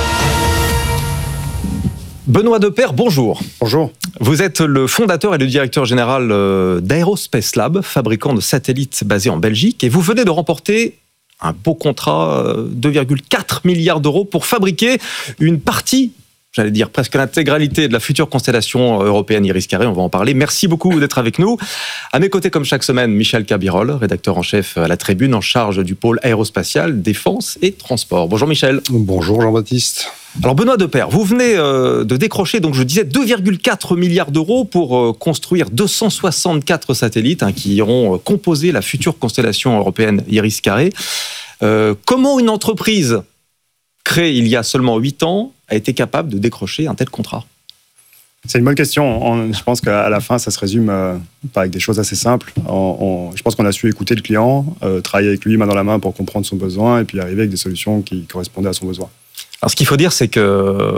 Benoît Depaire, bonjour. Bonjour. Vous êtes le fondateur et le directeur général d'Aerospace Lab, fabricant de satellites basés en Belgique, et vous venez de remporter un beau contrat, 2,4 milliards d'euros pour fabriquer une partie, j'allais dire presque l'intégralité de la future constellation européenne Iris-Carré. On va en parler. Merci beaucoup d'être avec nous. À mes côtés, comme chaque semaine, Michel Cabirol, rédacteur en chef à la Tribune, en charge du pôle aérospatial, défense et transport. Bonjour Michel. Bonjour Jean-Baptiste. Alors Benoît Depaire, vous venez de décrocher, donc je disais, 2,4 milliards d'euros pour construire 264 satellites qui iront composer la future constellation européenne Iris-Carré. Comment une entreprise créée il y a seulement 8 ans a été capable de décrocher un tel contrat ? C'est une bonne question. Je pense qu'à la fin, ça se résume avec des choses assez simples. Je pense qu'on a su écouter le client, travailler avec lui main dans la main pour comprendre son besoin et puis arriver avec des solutions qui correspondaient à son besoin. Alors, ce qu'il faut dire, c'est que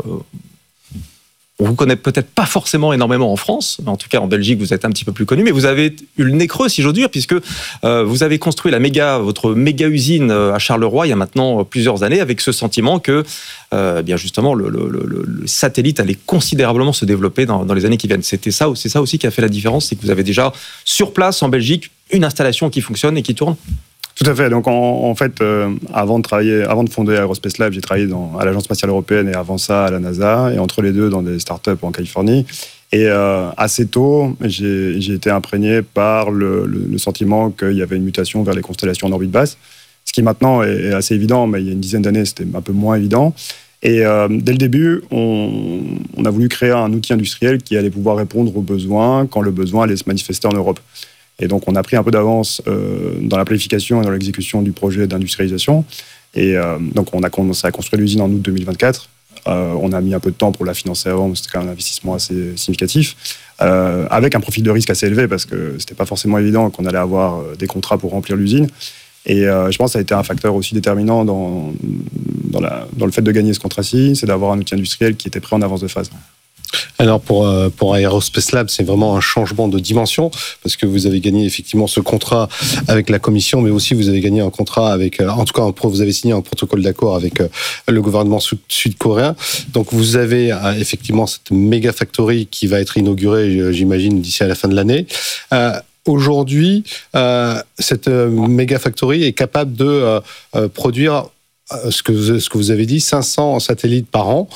on vous connaît peut-être pas forcément énormément en France, en tout cas en Belgique, vous êtes un petit peu plus connu, mais vous avez eu le nez creux, si j'ose dire, puisque vous avez construit votre méga usine à Charleroi il y a maintenant plusieurs années, avec ce sentiment que, bien justement, le satellite allait considérablement se développer dans les années qui viennent. C'est ça aussi qui a fait la différence, c'est que vous avez déjà sur place en Belgique une installation qui fonctionne et qui tourne. Tout à fait. Donc, en fait, avant de fonder Aerospace Lab, j'ai travaillé à l'Agence spatiale européenne et avant ça à la NASA, et entre les deux dans des startups en Californie. Et assez tôt, j'ai été imprégné par le sentiment qu'il y avait une mutation vers les constellations en orbite basse, ce qui maintenant est assez évident, mais il y a une dizaine d'années, c'était un peu moins évident. Et dès le début, on a voulu créer un outil industriel qui allait pouvoir répondre aux besoins quand le besoin allait se manifester en Europe. Et donc, on a pris un peu d'avance dans la planification et dans l'exécution du projet d'industrialisation. Et donc, on a commencé à construire l'usine en août 2024. On a mis un peu de temps pour la financer avant, mais c'était quand même un investissement assez significatif, avec un profil de risque assez élevé, parce que c'était pas forcément évident qu'on allait avoir des contrats pour remplir l'usine. Et je pense que ça a été un facteur aussi déterminant dans le fait de gagner ce contrat-ci, c'est d'avoir un outil industriel qui était prêt en avance de phase. Alors pour Aerospace Lab, c'est vraiment un changement de dimension parce que vous avez gagné effectivement ce contrat avec la Commission, mais aussi vous avez gagné un contrat avec, en tout cas vous avez signé un protocole d'accord avec le gouvernement sud-coréen. Donc vous avez effectivement cette méga factory qui va être inaugurée, j'imagine, d'ici à la fin de l'année. Aujourd'hui, cette méga factory est capable de produire ce que vous avez dit, 500 satellites par an.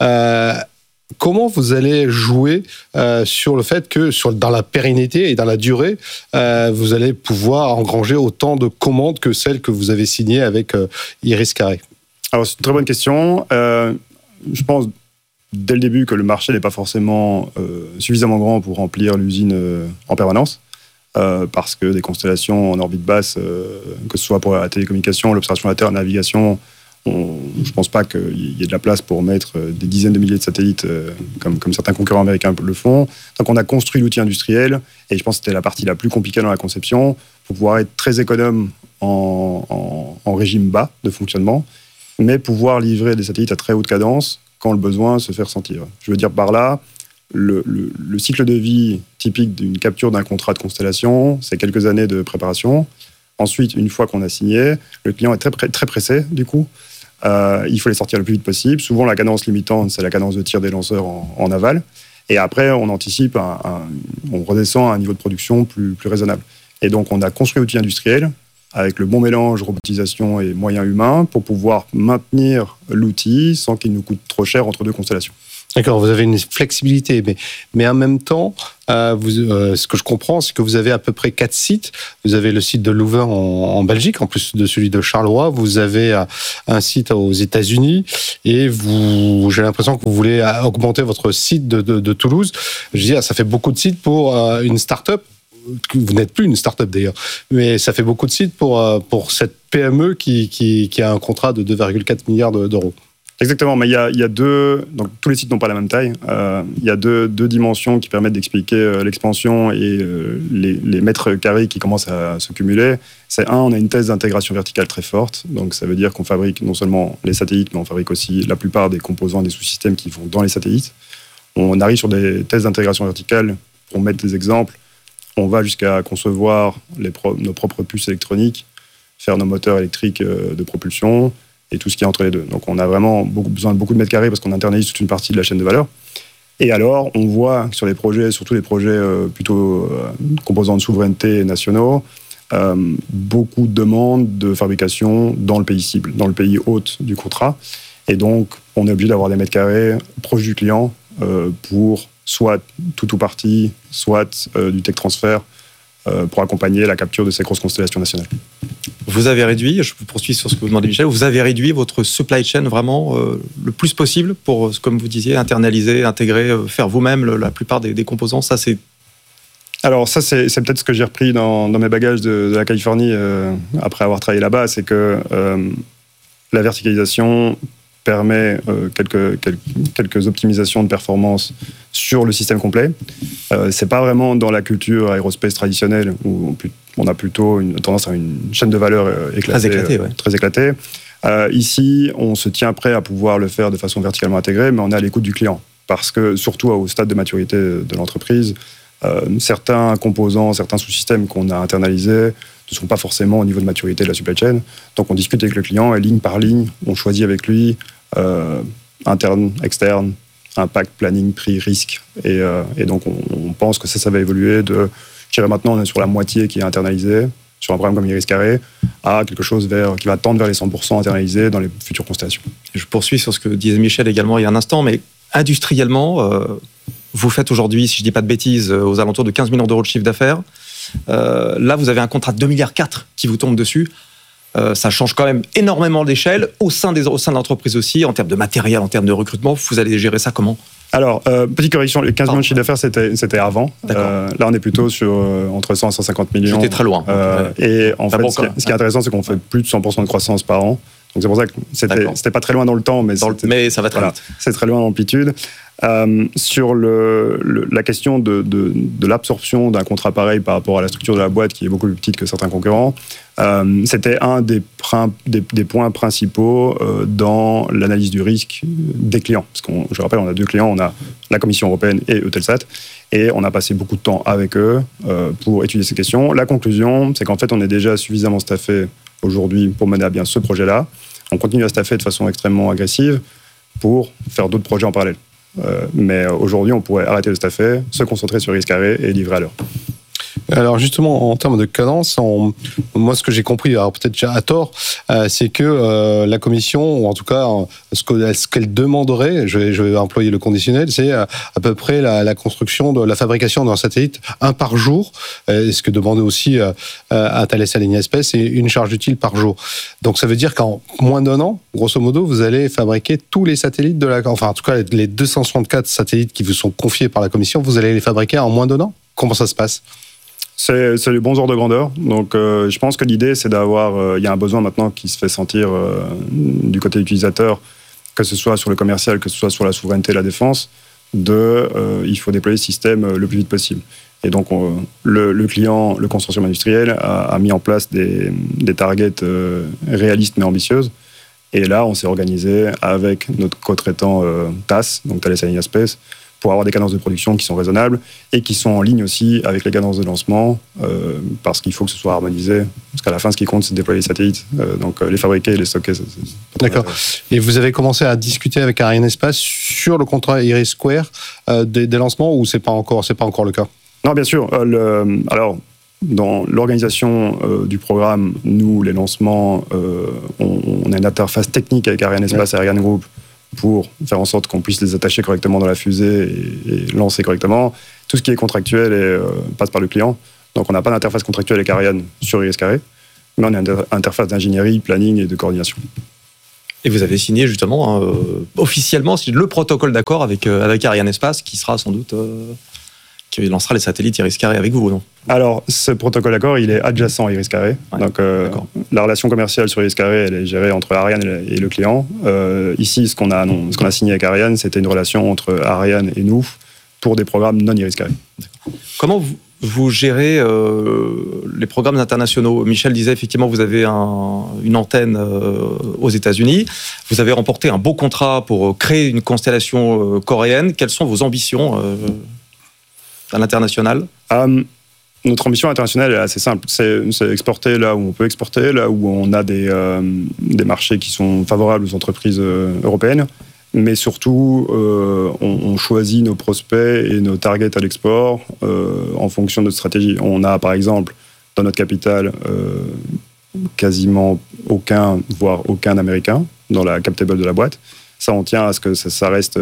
Comment vous allez jouer sur le fait que dans la pérennité et dans la durée, vous allez pouvoir engranger autant de commandes que celles que vous avez signées avec Iris-Carré ? Alors, c'est une très bonne question. Je pense dès le début que le marché n'est pas forcément suffisamment grand pour remplir l'usine en permanence. Parce que des constellations en orbite basse, que ce soit pour la télécommunication, l'observation de la Terre, la navigation, je ne pense pas qu'il y ait de la place pour mettre des dizaines de milliers de satellites comme certains concurrents américains le font. Donc on a construit l'outil industriel, et je pense que c'était la partie la plus compliquée dans la conception, pour pouvoir être très économe en régime bas de fonctionnement, mais pouvoir livrer des satellites à très haute cadence quand le besoin se fait ressentir. Je veux dire par là, le cycle de vie typique d'une capture d'un contrat de constellation, c'est quelques années de préparation. Ensuite, une fois qu'on a signé, le client est très pressé, du coup. Il faut les sortir le plus vite possible. Souvent, la cadence limitante, c'est la cadence de tir des lanceurs en aval. Et après, on anticipe, on redescend à un niveau de production plus raisonnable. Et donc, on a construit l'outil industriel avec le bon mélange robotisation et moyens humains pour pouvoir maintenir l'outil sans qu'il nous coûte trop cher entre deux constellations. D'accord, vous avez une flexibilité, mais en même temps, ce que je comprends, c'est que vous avez à peu près 4 sites. Vous avez le site de Louvain en Belgique, en plus de celui de Charleroi. Vous avez un site aux États-Unis et j'ai l'impression que vous voulez augmenter votre site de Toulouse. Je veux dire, ça fait beaucoup de sites pour une start-up. Vous n'êtes plus une start-up d'ailleurs, mais ça fait beaucoup de sites pour cette PME qui a un contrat de 2,4 milliards d'euros. Exactement, mais il y a deux... Donc, tous les sites n'ont pas la même taille. Il y a deux dimensions qui permettent d'expliquer l'expansion et les mètres carrés qui commencent à se cumuler. C'est on a une thèse d'intégration verticale très forte. Donc, ça veut dire qu'on fabrique non seulement les satellites, mais on fabrique aussi la plupart des composants et des sous-systèmes qui vont dans les satellites. On arrive sur des thèses d'intégration verticale. Pour mettre des exemples, on va jusqu'à concevoir nos propres puces électroniques, faire nos moteurs électriques de propulsion, et tout ce qui est entre les deux. Donc on a vraiment besoin de beaucoup de mètres carrés parce qu'on internalise toute une partie de la chaîne de valeur. Et alors, on voit sur les projets, surtout les projets plutôt composants de souveraineté nationaux, beaucoup de demandes de fabrication dans le pays cible, dans le pays hôte du contrat. Et donc, on est obligé d'avoir des mètres carrés proches du client pour soit tout ou partie, soit du tech transfert pour accompagner la capture de ces grosses constellations nationales. Vous avez réduit, je poursuis sur ce que vous demandez Michel, vous avez réduit votre supply chain vraiment le plus possible pour, comme vous disiez, internaliser, intégrer, faire vous-même la plupart des composants. Ça, c'est... Alors ça, c'est peut-être ce que j'ai repris dans mes bagages de la Californie après avoir travaillé là-bas, c'est que la verticalisation permet quelques optimisations de performance sur le système complet. C'est pas vraiment dans la culture aérospace traditionnelle où on a plutôt une tendance à une chaîne de valeur très éclatée. Ici, on se tient prêt à pouvoir le faire de façon verticalement intégrée, mais on est à l'écoute du client. Parce que, surtout au stade de maturité de l'entreprise, certains composants, certains sous-systèmes qu'on a internalisés ne sont pas forcément au niveau de maturité de la supply chain. Donc on discute avec le client et ligne par ligne, on choisit avec lui interne, externe, impact, planning, prix, risque. Et donc on pense que ça va évoluer de... Je dirais maintenant, on est sur la moitié qui est internalisée, sur un programme comme Iris Carré, à quelque chose qui va tendre vers les 100% internalisés dans les futures constellations. Je poursuis sur ce que disait Michel également il y a un instant, mais industriellement, vous faites aujourd'hui, si je ne dis pas de bêtises, aux alentours de 15 millions d'euros de chiffre d'affaires. Là, vous avez un contrat de 2,4 milliards qui vous tombe dessus. Ça change quand même énormément d'échelle au sein de l'entreprise aussi, en termes de matériel, en termes de recrutement. Vous allez gérer ça comment ? Alors, petite correction, les 15 millions de chiffre d'affaires, c'était avant. Là, on est plutôt sur entre 100 et 150 millions. J'étais très loin. Et en fait, ce qui est intéressant, c'est qu'on fait plus de 100% de croissance par an. Donc, c'est pour ça que c'était pas très loin dans le temps, mais ça va très vite. C'est très loin en amplitude. Sur la question de l'absorption d'un contrat pareil par rapport à la structure de la boîte qui est beaucoup plus petite que certains concurrents, c'était un des points principaux dans l'analyse du risque des clients. Parce que je rappelle, on a 2 clients, on a la Commission européenne et Eutelsat, et on a passé beaucoup de temps avec eux pour étudier ces questions. La conclusion, c'est qu'en fait, on est déjà suffisamment staffé aujourd'hui pour mener à bien ce projet-là. On continue à staffer de façon extrêmement agressive pour faire d'autres projets en parallèle. Mais aujourd'hui, on pourrait arrêter de staffer, se concentrer sur Iris Carré et livrer à l'heure. Alors justement, en termes de cadence, moi ce que j'ai compris, alors peut-être déjà à tort, c'est que la commission, ou en tout cas ce qu'elle demanderait, je vais employer le conditionnel, c'est à peu près la construction, la fabrication d'un satellite, 1 par jour, ce que demandait aussi à Thales Alenia Space, c'est une charge utile par jour. Donc ça veut dire qu'en moins d'1 an, grosso modo, vous allez fabriquer tous les satellites enfin en tout cas les 264 satellites qui vous sont confiés par la commission, vous allez les fabriquer en moins d'1 an ? Comment ça se passe ? C'est les bons ordres de grandeur. Donc, je pense que l'idée, c'est d'avoir... Il y a un besoin maintenant qui se fait sentir du côté utilisateur, que ce soit sur le commercial, que ce soit sur la souveraineté et la défense, il faut déployer le système le plus vite possible. Et donc, le client, le consortium industriel, a mis en place des targets réalistes mais ambitieuses. Et là, on s'est organisé avec notre co-traitant TAS, donc Thales Alenia Space, pour avoir des cadences de production qui sont raisonnables et qui sont en ligne aussi avec les cadences de lancement, parce qu'il faut que ce soit harmonisé. Parce qu'à la fin, ce qui compte, c'est de déployer les satellites. Donc les fabriquer et les stocker, c'est D'accord. Et vous avez commencé à discuter avec Arianespace sur le contrat Iris Square des lancements, ou c'est pas encore le cas? Non, bien sûr. Alors, dans l'organisation du programme, nous, les lancements, on a une interface technique avec Arianespace et Ariane Group pour faire en sorte qu'on puisse les attacher correctement dans la fusée et lancer correctement. Tout ce qui est contractuel passe par le client. Donc on n'a pas d'interface contractuelle avec Ariane sur Iris Carré, mais on a une interface d'ingénierie, planning et de coordination. Et vous avez signé justement officiellement le protocole d'accord avec Arianespace, qui sera sans doute... qui lancera les satellites Iris Carré avec vous, non? Alors, ce protocole d'accord, il est adjacent à Iris Carré. Ouais, donc, la relation commerciale sur Iris Carré, elle est gérée entre Ariane et le client. Ici, ce qu'on a signé avec Ariane, c'était une relation entre Ariane et nous pour des programmes non Iris Carré. Comment vous gérez les programmes internationaux? Michel disait effectivement, vous avez une antenne aux États-Unis. Vous avez remporté un beau contrat pour créer une constellation coréenne. Quelles sont vos ambitions à l'international? Notre ambition internationale est assez simple. C'est exporter là où on peut exporter, là où on a des marchés qui sont favorables aux entreprises européennes. Mais surtout, on choisit nos prospects et nos targets à l'export en fonction de notre stratégie. On a, par exemple, dans notre capitale, quasiment aucun, voire aucun Américain dans la cap table de la boîte. Ça, on tient à ce que ça reste...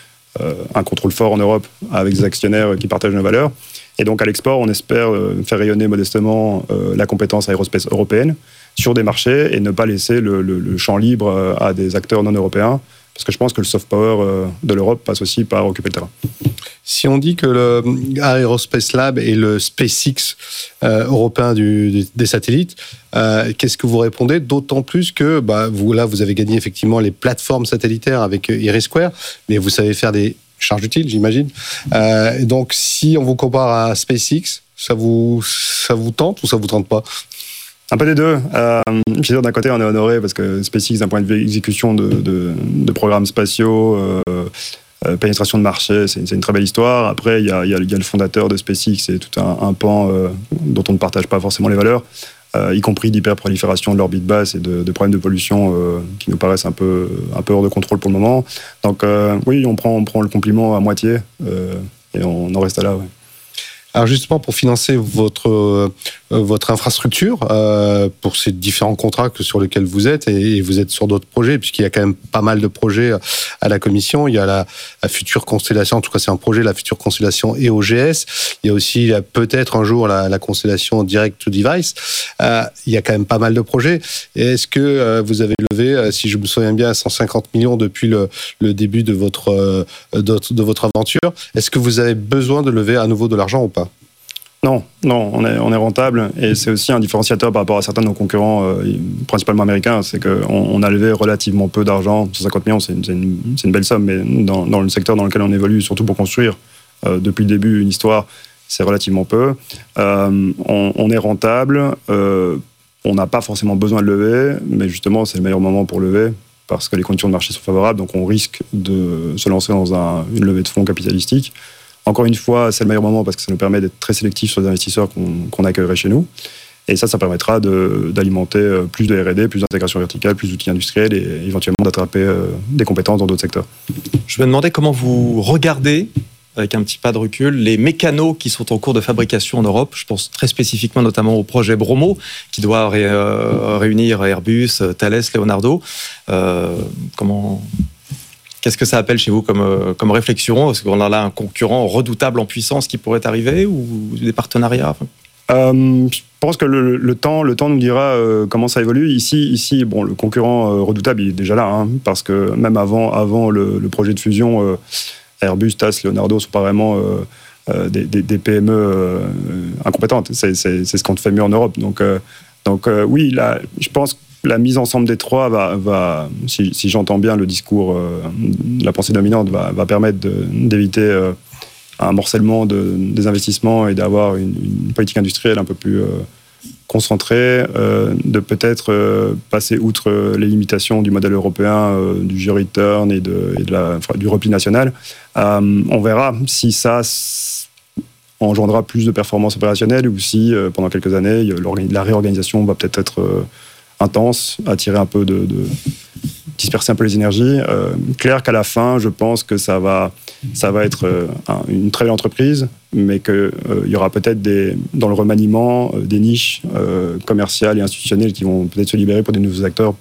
un contrôle fort en Europe avec des actionnaires qui partagent nos valeurs. Et donc à l'export, on espère faire rayonner modestement la compétence aérospace européenne sur des marchés et ne pas laisser le champ libre à des acteurs non européens, parce que je pense que le soft power de l'Europe passe aussi par occuper le terrain. Si on dit que le Aerospace Lab est le SpaceX européen des satellites, qu'est-ce que vous répondez? D'autant plus que vous avez gagné effectivement les plateformes satellitaires avec Iris Square, mais vous savez faire des charges utiles, j'imagine. Donc, si on vous compare à SpaceX, ça vous tente ou ça vous tente pas? Un peu des deux. Je veux dire, d'un côté, on est honoré parce que SpaceX, d'un point de vue exécution de programmes spatiaux, pénétration de marché, c'est une très belle histoire. Après, il y a le fondateur de SpaceX, c'est tout un pan dont on ne partage pas forcément les valeurs, y compris d'hyperprolifération de l'orbite basse et de problèmes de pollution qui nous paraissent un peu hors de contrôle pour le moment. Donc oui, on prend le compliment à moitié et on en reste là. Ouais. Alors justement, pour financer votre infrastructure, pour ces différents contrats sur lesquels vous êtes, et vous êtes sur d'autres projets, puisqu'il y a quand même pas mal de projets à la Commission. Il y a la future constellation, en tout cas c'est un projet, la future constellation EOGS. Il y a aussi peut-être un jour la constellation Direct to Device. Il y a quand même pas mal de projets. Et est-ce que vous avez levé, si je me souviens bien, 150 millions depuis le début de votre aventure? Est-ce que vous avez besoin de lever à nouveau de l'argent ou pas? Non, on est rentable et c'est aussi un différenciateur par rapport à certains de nos concurrents, principalement américains, c'est qu'on a levé relativement peu d'argent. 150 millions, c'est une belle somme, mais dans le secteur dans lequel on évolue, surtout pour construire depuis le début une histoire, c'est relativement peu. On est rentable, on n'a pas forcément besoin de lever, mais justement c'est le meilleur moment pour lever parce que les conditions de marché sont favorables, donc on risque de se lancer dans une levée de fonds capitalistique. Encore une fois, c'est le meilleur moment parce que ça nous permet d'être très sélectifs sur les investisseurs qu'on accueillerait chez nous. Et ça permettra d'alimenter plus de R&D, plus d'intégration verticale, plus d'outils industriels et éventuellement d'attraper des compétences dans d'autres secteurs. Je me demandais comment vous regardez, avec un petit pas de recul, les mécanos qui sont en cours de fabrication en Europe. Je pense très spécifiquement notamment au projet Bromo, qui doit réunir Airbus, Thales, Leonardo. Qu'est-ce que ça appelle chez vous comme réflexion? Est-ce qu'on a là un concurrent redoutable en puissance qui pourrait arriver ou des partenariats? Je pense que le temps nous dira comment ça évolue. Ici, bon, le concurrent redoutable, il est déjà là, hein, parce que même avant le projet de fusion, Airbus, TAS, Leonardo sont pas vraiment des PME incompétentes. C'est ce qu'on fait mieux en Europe. Donc oui, là, je pense que la mise ensemble des trois va si j'entends bien le discours, la pensée dominante, va permettre d'éviter un morcellement des investissements et d'avoir une politique industrielle un peu plus concentré, de peut-être passer outre les limitations du modèle européen, du G-return et du repli national. On verra si ça engendrera plus de performances opérationnelles ou si, pendant quelques années, la réorganisation va peut-être être intense, attirer un peu disperser un peu les énergies. Clair qu'à la fin, je pense que ça va être une très belle entreprise, mais qu'il y aura peut-être dans le remaniement des niches commerciales et institutionnelles qui vont peut-être se libérer pour des nouveaux acteurs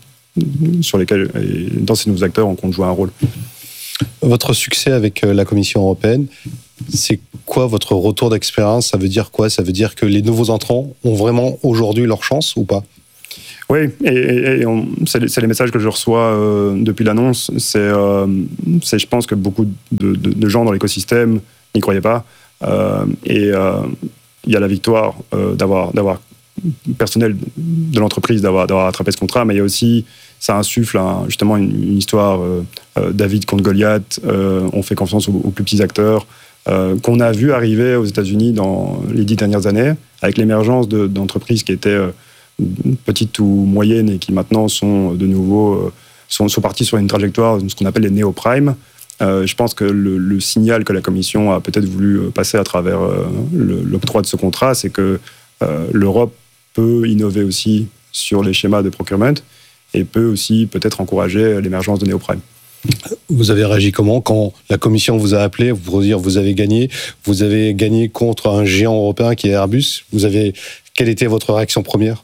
dans ces nouveaux acteurs, on compte jouer un rôle. Votre succès avec la Commission européenne, c'est quoi votre retour d'expérience? Ça veut dire quoi? Ça veut dire que les nouveaux entrants ont vraiment aujourd'hui leur chance ou pas? Oui, c'est les messages que je reçois depuis l'annonce. C'est, je pense que beaucoup de gens dans l'écosystème n'y croyaient pas. Il y a la victoire d'avoir personnel de l'entreprise d'avoir attrapé ce contrat, mais il y a aussi, ça insuffle justement une histoire David contre Goliath. On fait confiance aux plus petits acteurs qu'on a vu arriver aux États-Unis dans les 10 dernières années, avec l'émergence d'entreprises qui étaient petites ou moyennes et qui maintenant sont de nouveau sont partis sur une trajectoire, ce qu'on appelle les néo-prime. Je pense que le signal que la Commission a peut-être voulu passer à travers l'octroi de ce contrat, c'est que l'Europe peut innover aussi sur les schémas de procurement et peut aussi peut-être encourager l'émergence de néo-prime. Vous avez réagi comment quand la Commission vous a appelé pour dire vous avez gagné contre un géant européen qui est Airbus? Quelle était votre réaction première?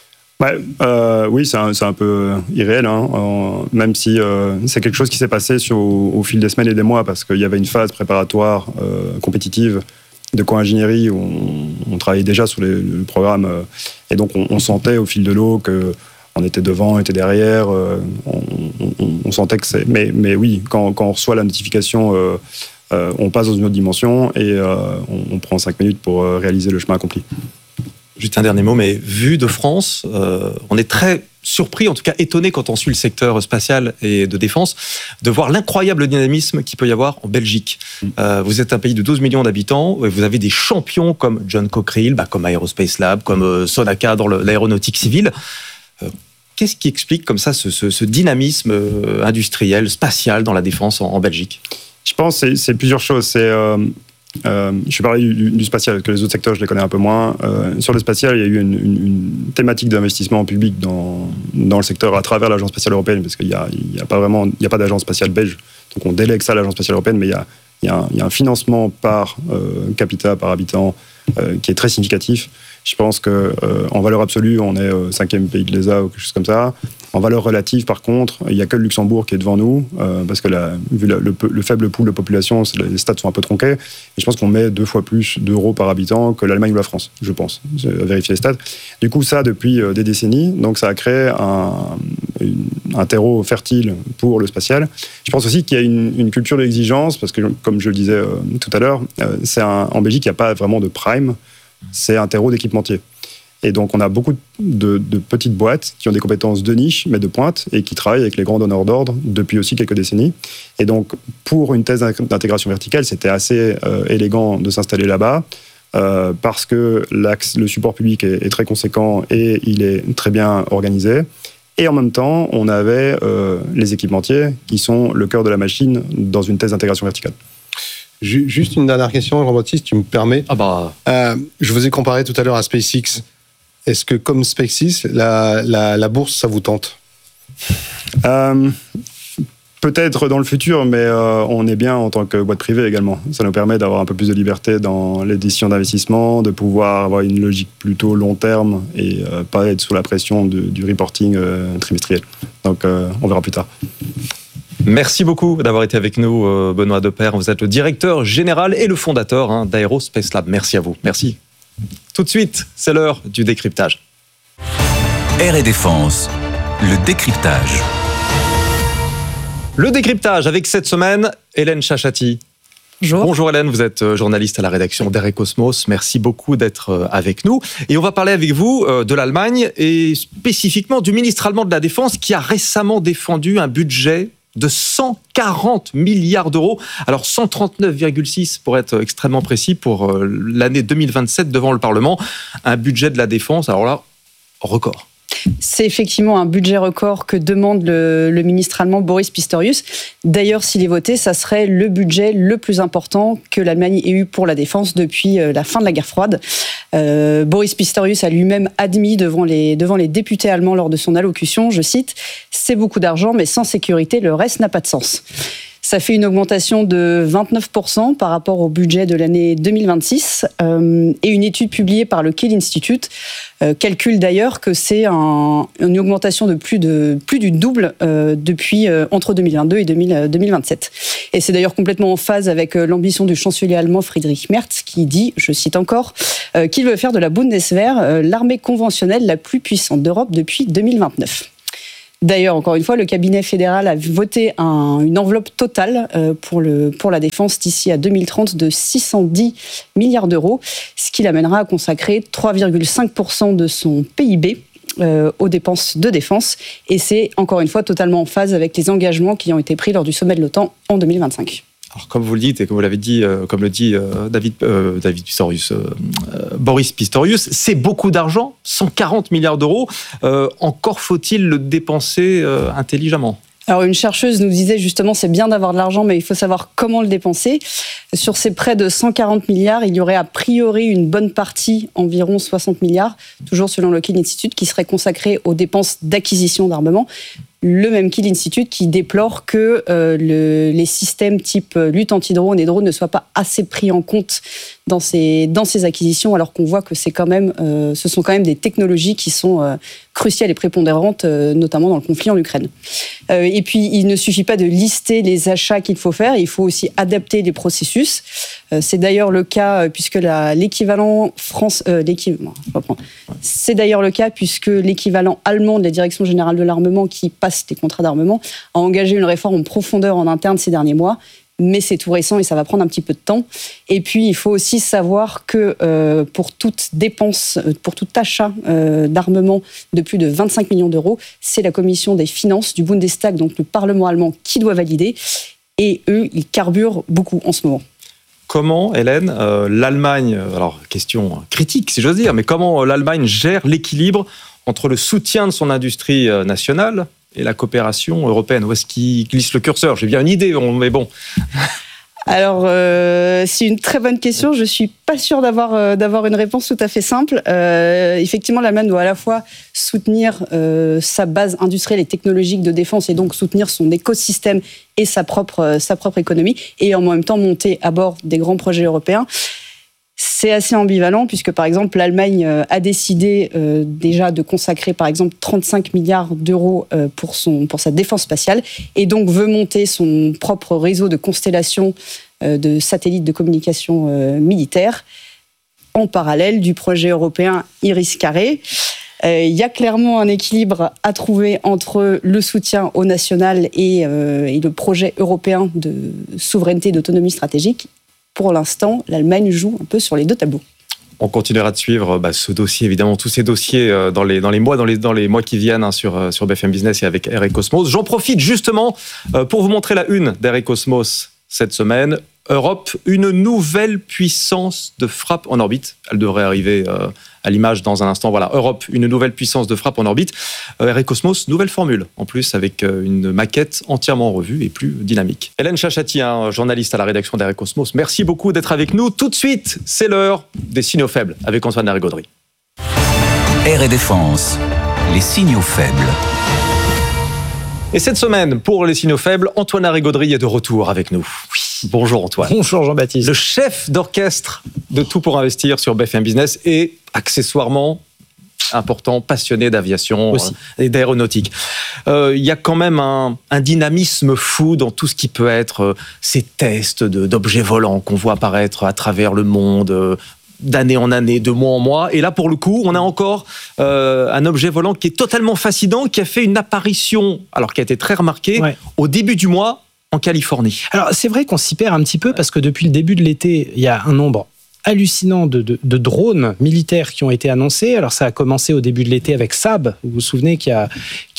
Oui, c'est un peu irréel, même si c'est quelque chose qui s'est passé au fil des semaines et des mois, parce qu'il y avait une phase préparatoire compétitive de co-ingénierie où on travaillait déjà sur le programme, et donc on sentait au fil de l'eau que on était devant, on était derrière, on sentait que c'est... Mais oui, quand on reçoit la notification, on passe dans une autre dimension et on prend 5 minutes pour réaliser le chemin accompli. Juste un dernier mot, mais vu de France, on est très surpris, en tout cas étonné quand on suit le secteur spatial et de défense, de voir l'incroyable dynamisme qu'il peut y avoir en Belgique. Vous êtes un pays de 12 millions d'habitants, vous avez des champions comme John Cockerill, comme Aerospace Lab, comme Sonaca dans l'aéronautique civile. Qu'est-ce qui explique comme ça ce dynamisme industriel, spatial dans la défense en Belgique? Je pense que c'est plusieurs choses. Je vais parler du spatial, parce que les autres secteurs, je les connais un peu moins. Sur le spatial, il y a eu une thématique d'investissement public dans le secteur à travers l'Agence spatiale européenne, parce qu'il n'y a pas d'agence spatiale belge. Donc on délègue ça à l'Agence spatiale européenne, mais il y a un financement par capita, par habitant, qui est très significatif. Je pense qu'en valeur absolue, on est 5e pays de l'ESA ou quelque chose comme ça. En valeur relative, par contre, il n'y a que le Luxembourg qui est devant nous, parce que vu le faible pool de population, les stats sont un peu tronqués. Et je pense qu'on met 2 fois plus d'euros par habitant que l'Allemagne ou la France, je pense. J'ai vérifié les stats. Du coup, ça, depuis des décennies, donc ça a créé un terreau fertile pour le spatial. Je pense aussi qu'il y a une culture d'exigence, parce que, comme je le disais tout à l'heure, en Belgique, il n'y a pas vraiment de prime. C'est un terreau d'équipementier. Et donc, on a beaucoup de petites boîtes qui ont des compétences de niche, mais de pointe, et qui travaillent avec les grands donneurs d'ordre depuis aussi quelques décennies. Et donc, pour une thèse d'intégration verticale, c'était assez élégant de s'installer là-bas, parce que le support public est très conséquent et il est très bien organisé. Et en même temps, on avait les équipementiers qui sont le cœur de la machine dans une thèse d'intégration verticale. Juste une dernière question, Jean-Baptiste, tu me permets. Je vous ai comparé tout à l'heure à SpaceX. Est-ce que, comme SpaceX, la bourse, ça vous tente? Peut-être dans le futur, mais on est bien en tant que boîte privée également. Ça nous permet d'avoir un peu plus de liberté dans les décisions d'investissement, de pouvoir avoir une logique plutôt long terme et pas être sous la pression du reporting trimestriel. Donc, on verra plus tard. Merci beaucoup d'avoir été avec nous, Benoît Depaire. Vous êtes le directeur général et le fondateur d'Aerospace Lab. Merci à vous. Merci. Tout de suite, c'est l'heure du décryptage. Air et Défense, le décryptage. Le décryptage avec cette semaine, Hélène Chachati. Bonjour. Bonjour Hélène, vous êtes journaliste à la rédaction d'Air et Cosmos. Merci beaucoup d'être avec nous. Et on va parler avec vous de l'Allemagne et spécifiquement du ministre allemand de la Défense qui a récemment défendu un budget de 140 milliards d'euros. Alors 139,6 pour être extrêmement précis pour l'année 2027 devant le Parlement. Un budget de la défense, alors là, record. C'est effectivement un budget record que demande le ministre allemand Boris Pistorius. D'ailleurs, s'il est voté, ça serait le budget le plus important que l'Allemagne ait eu pour la défense depuis la fin de la guerre froide. Boris Pistorius a lui-même admis devant les députés allemands lors de son allocution, je cite, « C'est beaucoup d'argent, mais sans sécurité, le reste n'a pas de sens ». Ça fait une augmentation de 29% par rapport au budget de l'année 2026. Et une étude publiée par le Kiel Institute calcule d'ailleurs que c'est une augmentation de plus du double depuis entre 2022 et 2027. Et c'est d'ailleurs complètement en phase avec l'ambition du chancelier allemand Friedrich Merz qui dit, je cite encore, qu'il veut faire de la Bundeswehr l'armée conventionnelle la plus puissante d'Europe depuis 2029. D'ailleurs, encore une fois, le cabinet fédéral a voté une enveloppe totale pour la défense d'ici à 2030 de 610 milliards d'euros, ce qui l'amènera à consacrer 3,5% de son PIB aux dépenses de défense. Et c'est, encore une fois, totalement en phase avec les engagements qui ont été pris lors du sommet de l'OTAN en 2025. Alors, comme vous le dites et comme vous l'avez dit, comme le dit Boris Pistorius, c'est beaucoup d'argent, 140 milliards d'euros. Encore faut-il le dépenser intelligemment. Alors une chercheuse nous disait justement c'est bien d'avoir de l'argent mais il faut savoir comment le dépenser. Sur ces près de 140 milliards, il y aurait a priori une bonne partie, environ 60 milliards, toujours selon le Kiel Institute, qui serait consacrée aux dépenses d'acquisition d'armement. Le même Kiel Institute qui déplore que les systèmes type lutte anti-drone et drone ne soient pas assez pris en compte dans ces acquisitions, alors qu'on voit que ce sont quand même des technologies qui sont cruciales et prépondérantes, notamment dans le conflit en Ukraine. Et puis, il ne suffit pas de lister les achats qu'il faut faire, il faut aussi adapter les processus. C'est d'ailleurs le cas puisque c'est d'ailleurs le cas puisque l'équivalent allemand de la Direction générale de l'armement qui passe les contrats d'armement a engagé une réforme en profondeur en interne ces derniers mois. Mais c'est tout récent et ça va prendre un petit peu de temps. Et puis, il faut aussi savoir que pour toute dépense, pour tout achat d'armement de plus de 25 millions d'euros, c'est la commission des finances du Bundestag, donc le Parlement allemand, qui doit valider. Et eux, ils carburent beaucoup en ce moment. Comment, Hélène, l'Allemagne, alors question critique si j'ose dire, mais comment l'Allemagne gère l'équilibre entre le soutien de son industrie nationale et la coopération européenne? Où est-ce qu'il glisse le curseur? J'ai bien une idée, mais bon. Alors, c'est une très bonne question. Je suis pas sûre d'avoir une réponse tout à fait simple. Effectivement, l'Allemagne doit à la fois soutenir sa base industrielle et technologique de défense et donc soutenir son écosystème et sa propre économie et en même temps monter à bord des grands projets européens. C'est assez ambivalent puisque, par exemple, l'Allemagne a décidé déjà de consacrer, par exemple, 35 milliards d'euros pour sa défense spatiale et donc veut monter son propre réseau de constellations de satellites de communication militaire en parallèle du projet européen Iris-Carré. Il y a clairement un équilibre à trouver entre le soutien au national et le projet européen de souveraineté et d'autonomie stratégique. Pour l'instant, l'Allemagne joue un peu sur les deux tableaux. On continuera de suivre ce dossier, évidemment, tous ces dossiers dans les mois qui viennent sur BFM Business et avec Air et Cosmos. J'en profite justement pour vous montrer la une d'Air et Cosmos cette semaine. Europe, une nouvelle puissance de frappe en orbite. Elle devrait arriver à l'image dans un instant. Voilà, Europe, une nouvelle puissance de frappe en orbite. Air et Cosmos, nouvelle formule, en plus avec une maquette entièrement revue et plus dynamique. Hélène Chachati, journaliste à la rédaction d'Air et Cosmos, merci beaucoup d'être avec nous. Tout de suite, c'est l'heure des signaux faibles avec Antoine Larigauderie. Air et Défense, les signaux faibles. Et cette semaine, pour les signaux faibles, Antoine Larigauderie est de retour avec nous. Oui. Bonjour Antoine. Bonjour Jean-Baptiste. Le chef d'orchestre de Tout pour investir sur BFM Business et accessoirement important, passionné d'aviation et d'aéronautique. Il y a quand même un dynamisme fou dans tout ce qui peut être ces tests d'objets volants qu'on voit apparaître à travers le monde, d'année en année, de mois en mois. Et là, pour le coup, on a encore un objet volant qui est totalement fascinant, qui a fait une apparition, alors qui a été très remarquée, au début du mois, en Californie. Alors, c'est vrai qu'on s'y perd un petit peu parce que depuis le début de l'été, il y a un nombre hallucinant de drones militaires qui ont été annoncés. Alors ça a commencé au début de l'été avec Saab, vous vous souvenez, qui a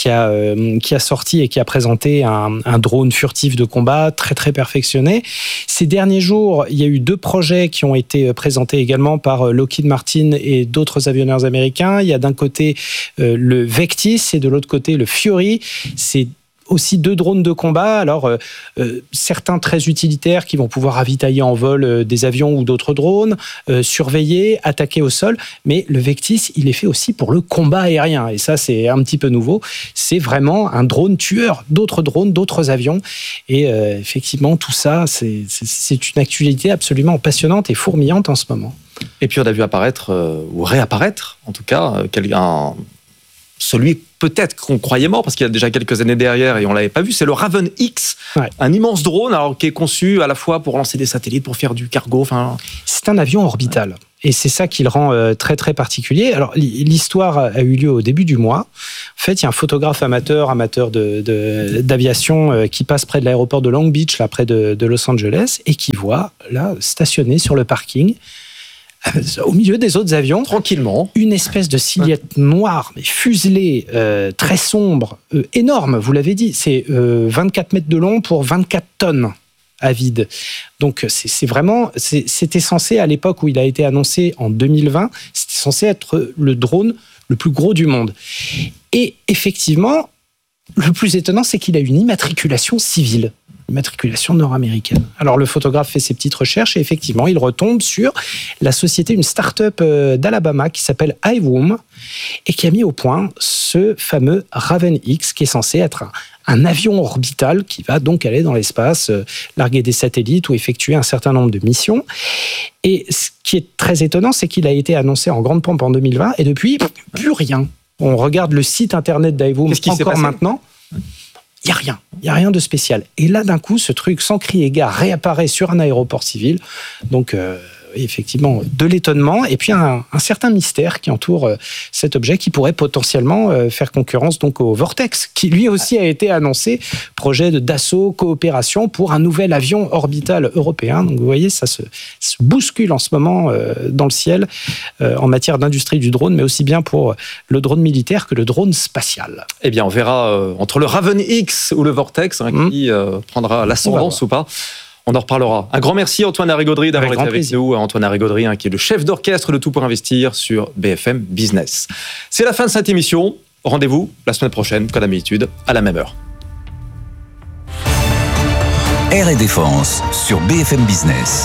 sorti et qui a présenté un drone furtif de combat très très perfectionné. Ces derniers jours, il y a eu 2 projets qui ont été présentés également par Lockheed Martin et d'autres avionneurs américains. Il y a d'un côté le Vectis et de l'autre côté le Fury. C'est aussi 2 drones de combat, alors certains très utilitaires qui vont pouvoir ravitailler en vol des avions ou d'autres drones, surveiller, attaquer au sol, mais le Vectis, il est fait aussi pour le combat aérien, et ça c'est un petit peu nouveau, c'est vraiment un drone tueur d'autres drones, d'autres avions, et effectivement tout ça, c'est une actualité absolument passionnante et fourmillante en ce moment. Et puis on a vu apparaître, ou réapparaître en tout cas, celui peut-être qu'on croyait mort, parce qu'il y a déjà quelques années derrière et on ne l'avait pas vu, c'est le Raven X, un immense drone alors, qui est conçu à la fois pour lancer des satellites, pour faire du cargo. C'est un avion orbital. Et c'est ça qui le rend très très particulier. Alors l'histoire a eu lieu au début du mois. En fait, il y a un photographe amateur d'aviation qui passe près de l'aéroport de Long Beach, là près de Los Angeles, et qui voit là stationné sur le parking, au milieu des autres avions, tranquillement, une espèce de silhouette noire, mais fuselée, très sombre, énorme, vous l'avez dit, c'est 24 mètres de long pour 24 tonnes à vide. Donc c'était censé, à l'époque où il a été annoncé en 2020, c'était censé être le drone le plus gros du monde. Et effectivement, le plus étonnant, c'est qu'il a une immatriculation civile. Immatriculation nord-américaine. Alors le photographe fait ses petites recherches et effectivement il retombe sur la société, une start-up d'Alabama qui s'appelle iWomb et qui a mis au point ce fameux Raven X qui est censé être un avion orbital qui va donc aller dans l'espace, larguer des satellites ou effectuer un certain nombre de missions. Et ce qui est très étonnant, c'est qu'il a été annoncé en grande pompe en 2020 et depuis, plus rien. On regarde le site internet d'iWomb encore maintenant. Il n'y a rien de spécial. Et là, d'un coup, ce truc, sans crier gare, réapparaît sur un aéroport civil. Donc, effectivement, de l'étonnement et puis un certain mystère qui entoure cet objet qui pourrait potentiellement faire concurrence donc au Vortex, qui lui aussi a été annoncé, projet d'assaut, coopération pour un nouvel avion orbital européen. Donc, vous voyez, ça se bouscule en ce moment dans le ciel en matière d'industrie du drone, mais aussi bien pour le drone militaire que le drone spatial. Eh bien, on verra entre le Raven X ou le Vortex qui prendra l'ascendance ou pas. On en reparlera. Un grand merci Antoine Larigauderie d'avoir été avec nous. Antoine Larigauderie qui est le chef d'orchestre de Tout pour investir sur BFM Business. C'est la fin de cette émission. Rendez-vous la semaine prochaine, comme d'habitude, à la même heure. Air et Défense sur BFM Business.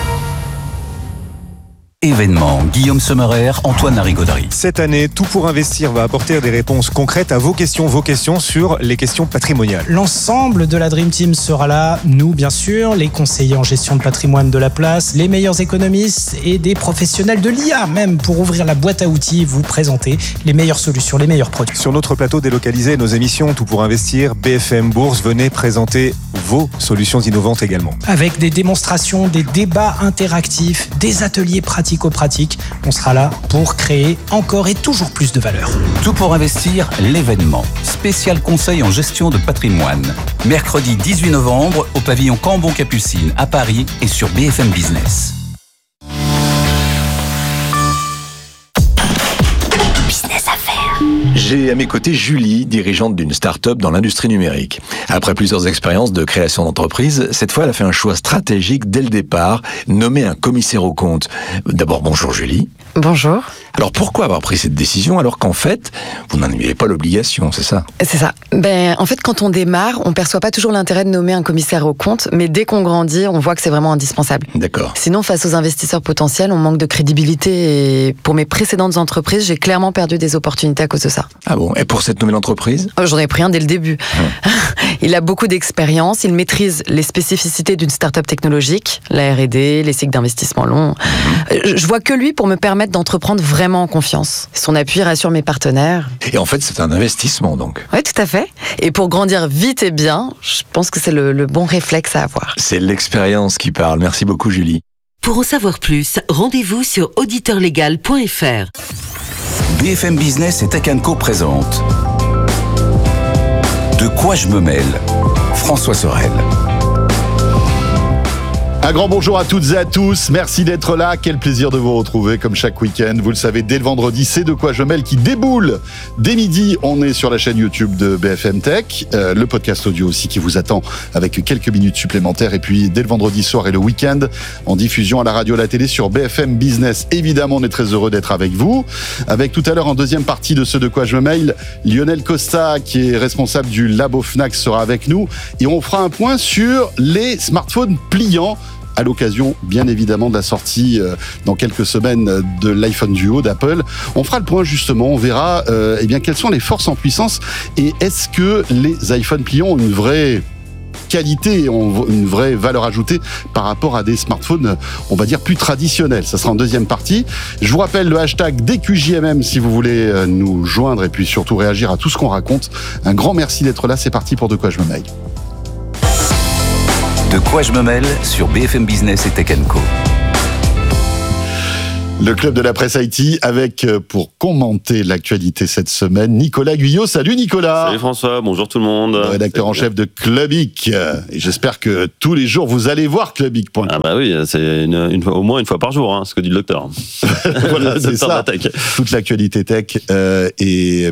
Événement, Guillaume Sommerer, Antoine Larigauderie. Cette année, Tout pour investir va apporter des réponses concrètes à vos questions sur les questions patrimoniales. L'ensemble de la Dream Team sera là, nous bien sûr, les conseillers en gestion de patrimoine de la place, les meilleurs économistes et des professionnels de l'IA même pour ouvrir la boîte à outils, vous présenter les meilleures solutions, les meilleurs produits. Sur notre plateau délocalisé, nos émissions Tout pour investir, BFM Bourse, venez présenter vos solutions innovantes également. Avec des démonstrations, des débats interactifs, des ateliers pratiques, on sera là pour créer encore et toujours plus de valeur. Tout pour investir, l'événement. Spécial conseil en gestion de patrimoine. Mercredi 18 novembre au pavillon Cambon-Capucine à Paris et sur BFM Business. J'ai à mes côtés Julie, dirigeante d'une start-up dans l'industrie numérique. Après plusieurs expériences de création d'entreprise, cette fois elle a fait un choix stratégique dès le départ, nommer un commissaire aux comptes. D'abord, bonjour Julie. Bonjour. Alors pourquoi avoir pris cette décision alors qu'en fait, vous n'en aviez pas l'obligation, c'est ça? C'est ça. En fait, quand on démarre, on perçoit pas toujours l'intérêt de nommer un commissaire aux comptes, mais dès qu'on grandit, on voit que c'est vraiment indispensable. D'accord. Sinon, face aux investisseurs potentiels, on manque de crédibilité et pour mes précédentes entreprises, j'ai clairement perdu des opportunités à cause de ça. Ah bon? Et pour cette nouvelle entreprise? J'en ai pris un dès le début. Il a beaucoup d'expérience, il maîtrise les spécificités d'une start-up technologique, la R&D, les cycles d'investissement longs. Je vois que lui pour me permettre d'entreprendre vraiment en confiance. Son appui rassure mes partenaires. Et en fait, c'est un investissement donc. Oui, tout à fait. Et pour grandir vite et bien, je pense que c'est le bon réflexe à avoir. C'est l'expérience qui parle. Merci beaucoup Julie. Pour en savoir plus, rendez-vous sur auditeurlegal.fr. BFM Business et Tech & Co présente De quoi je me mêle? François Sorel. Un grand bonjour à toutes et à tous. Merci d'être là. Quel plaisir de vous retrouver comme chaque week-end. Vous le savez, dès le vendredi, c'est De quoi je mêle qui déboule. Dès midi, on est sur la chaîne YouTube de BFM Tech. Le podcast audio aussi qui vous attend avec quelques minutes supplémentaires. Et puis, dès le vendredi soir et le week-end, en diffusion à la radio et à la télé sur BFM Business. Évidemment, on est très heureux d'être avec vous. Avec tout à l'heure, en deuxième partie de ce De quoi je mêle, Lionel Costa, qui est responsable du Labo Fnac, sera avec nous. Et on fera un point sur les smartphones pliants, à l'occasion, bien évidemment, de la sortie dans quelques semaines de l'iPhone Duo d'Apple. On fera le point, justement, on verra eh bien, quelles sont les forces en puissance et est-ce que les iPhones pliants ont une vraie qualité, une vraie valeur ajoutée par rapport à des smartphones, on va dire, plus traditionnels. Ça sera en deuxième partie. Je vous rappelle le hashtag DQJMM si vous voulez nous joindre et puis surtout réagir à tout ce qu'on raconte. Un grand merci d'être là. C'est parti pour De quoi je me mêle. De quoi je me mêle sur BFM Business et Tech Co. Le club de la presse IT avec, pour commenter l'actualité cette semaine, Nicolas Guyot. Salut Nicolas. Salut François, bonjour tout le monde. Rédacteur en chef de Clubic. Et j'espère que tous les jours vous allez voir Clubic.com. Ah bah oui, c'est au moins une fois par jour, ce que dit le docteur. Voilà, c'est ça. Toute l'actualité tech et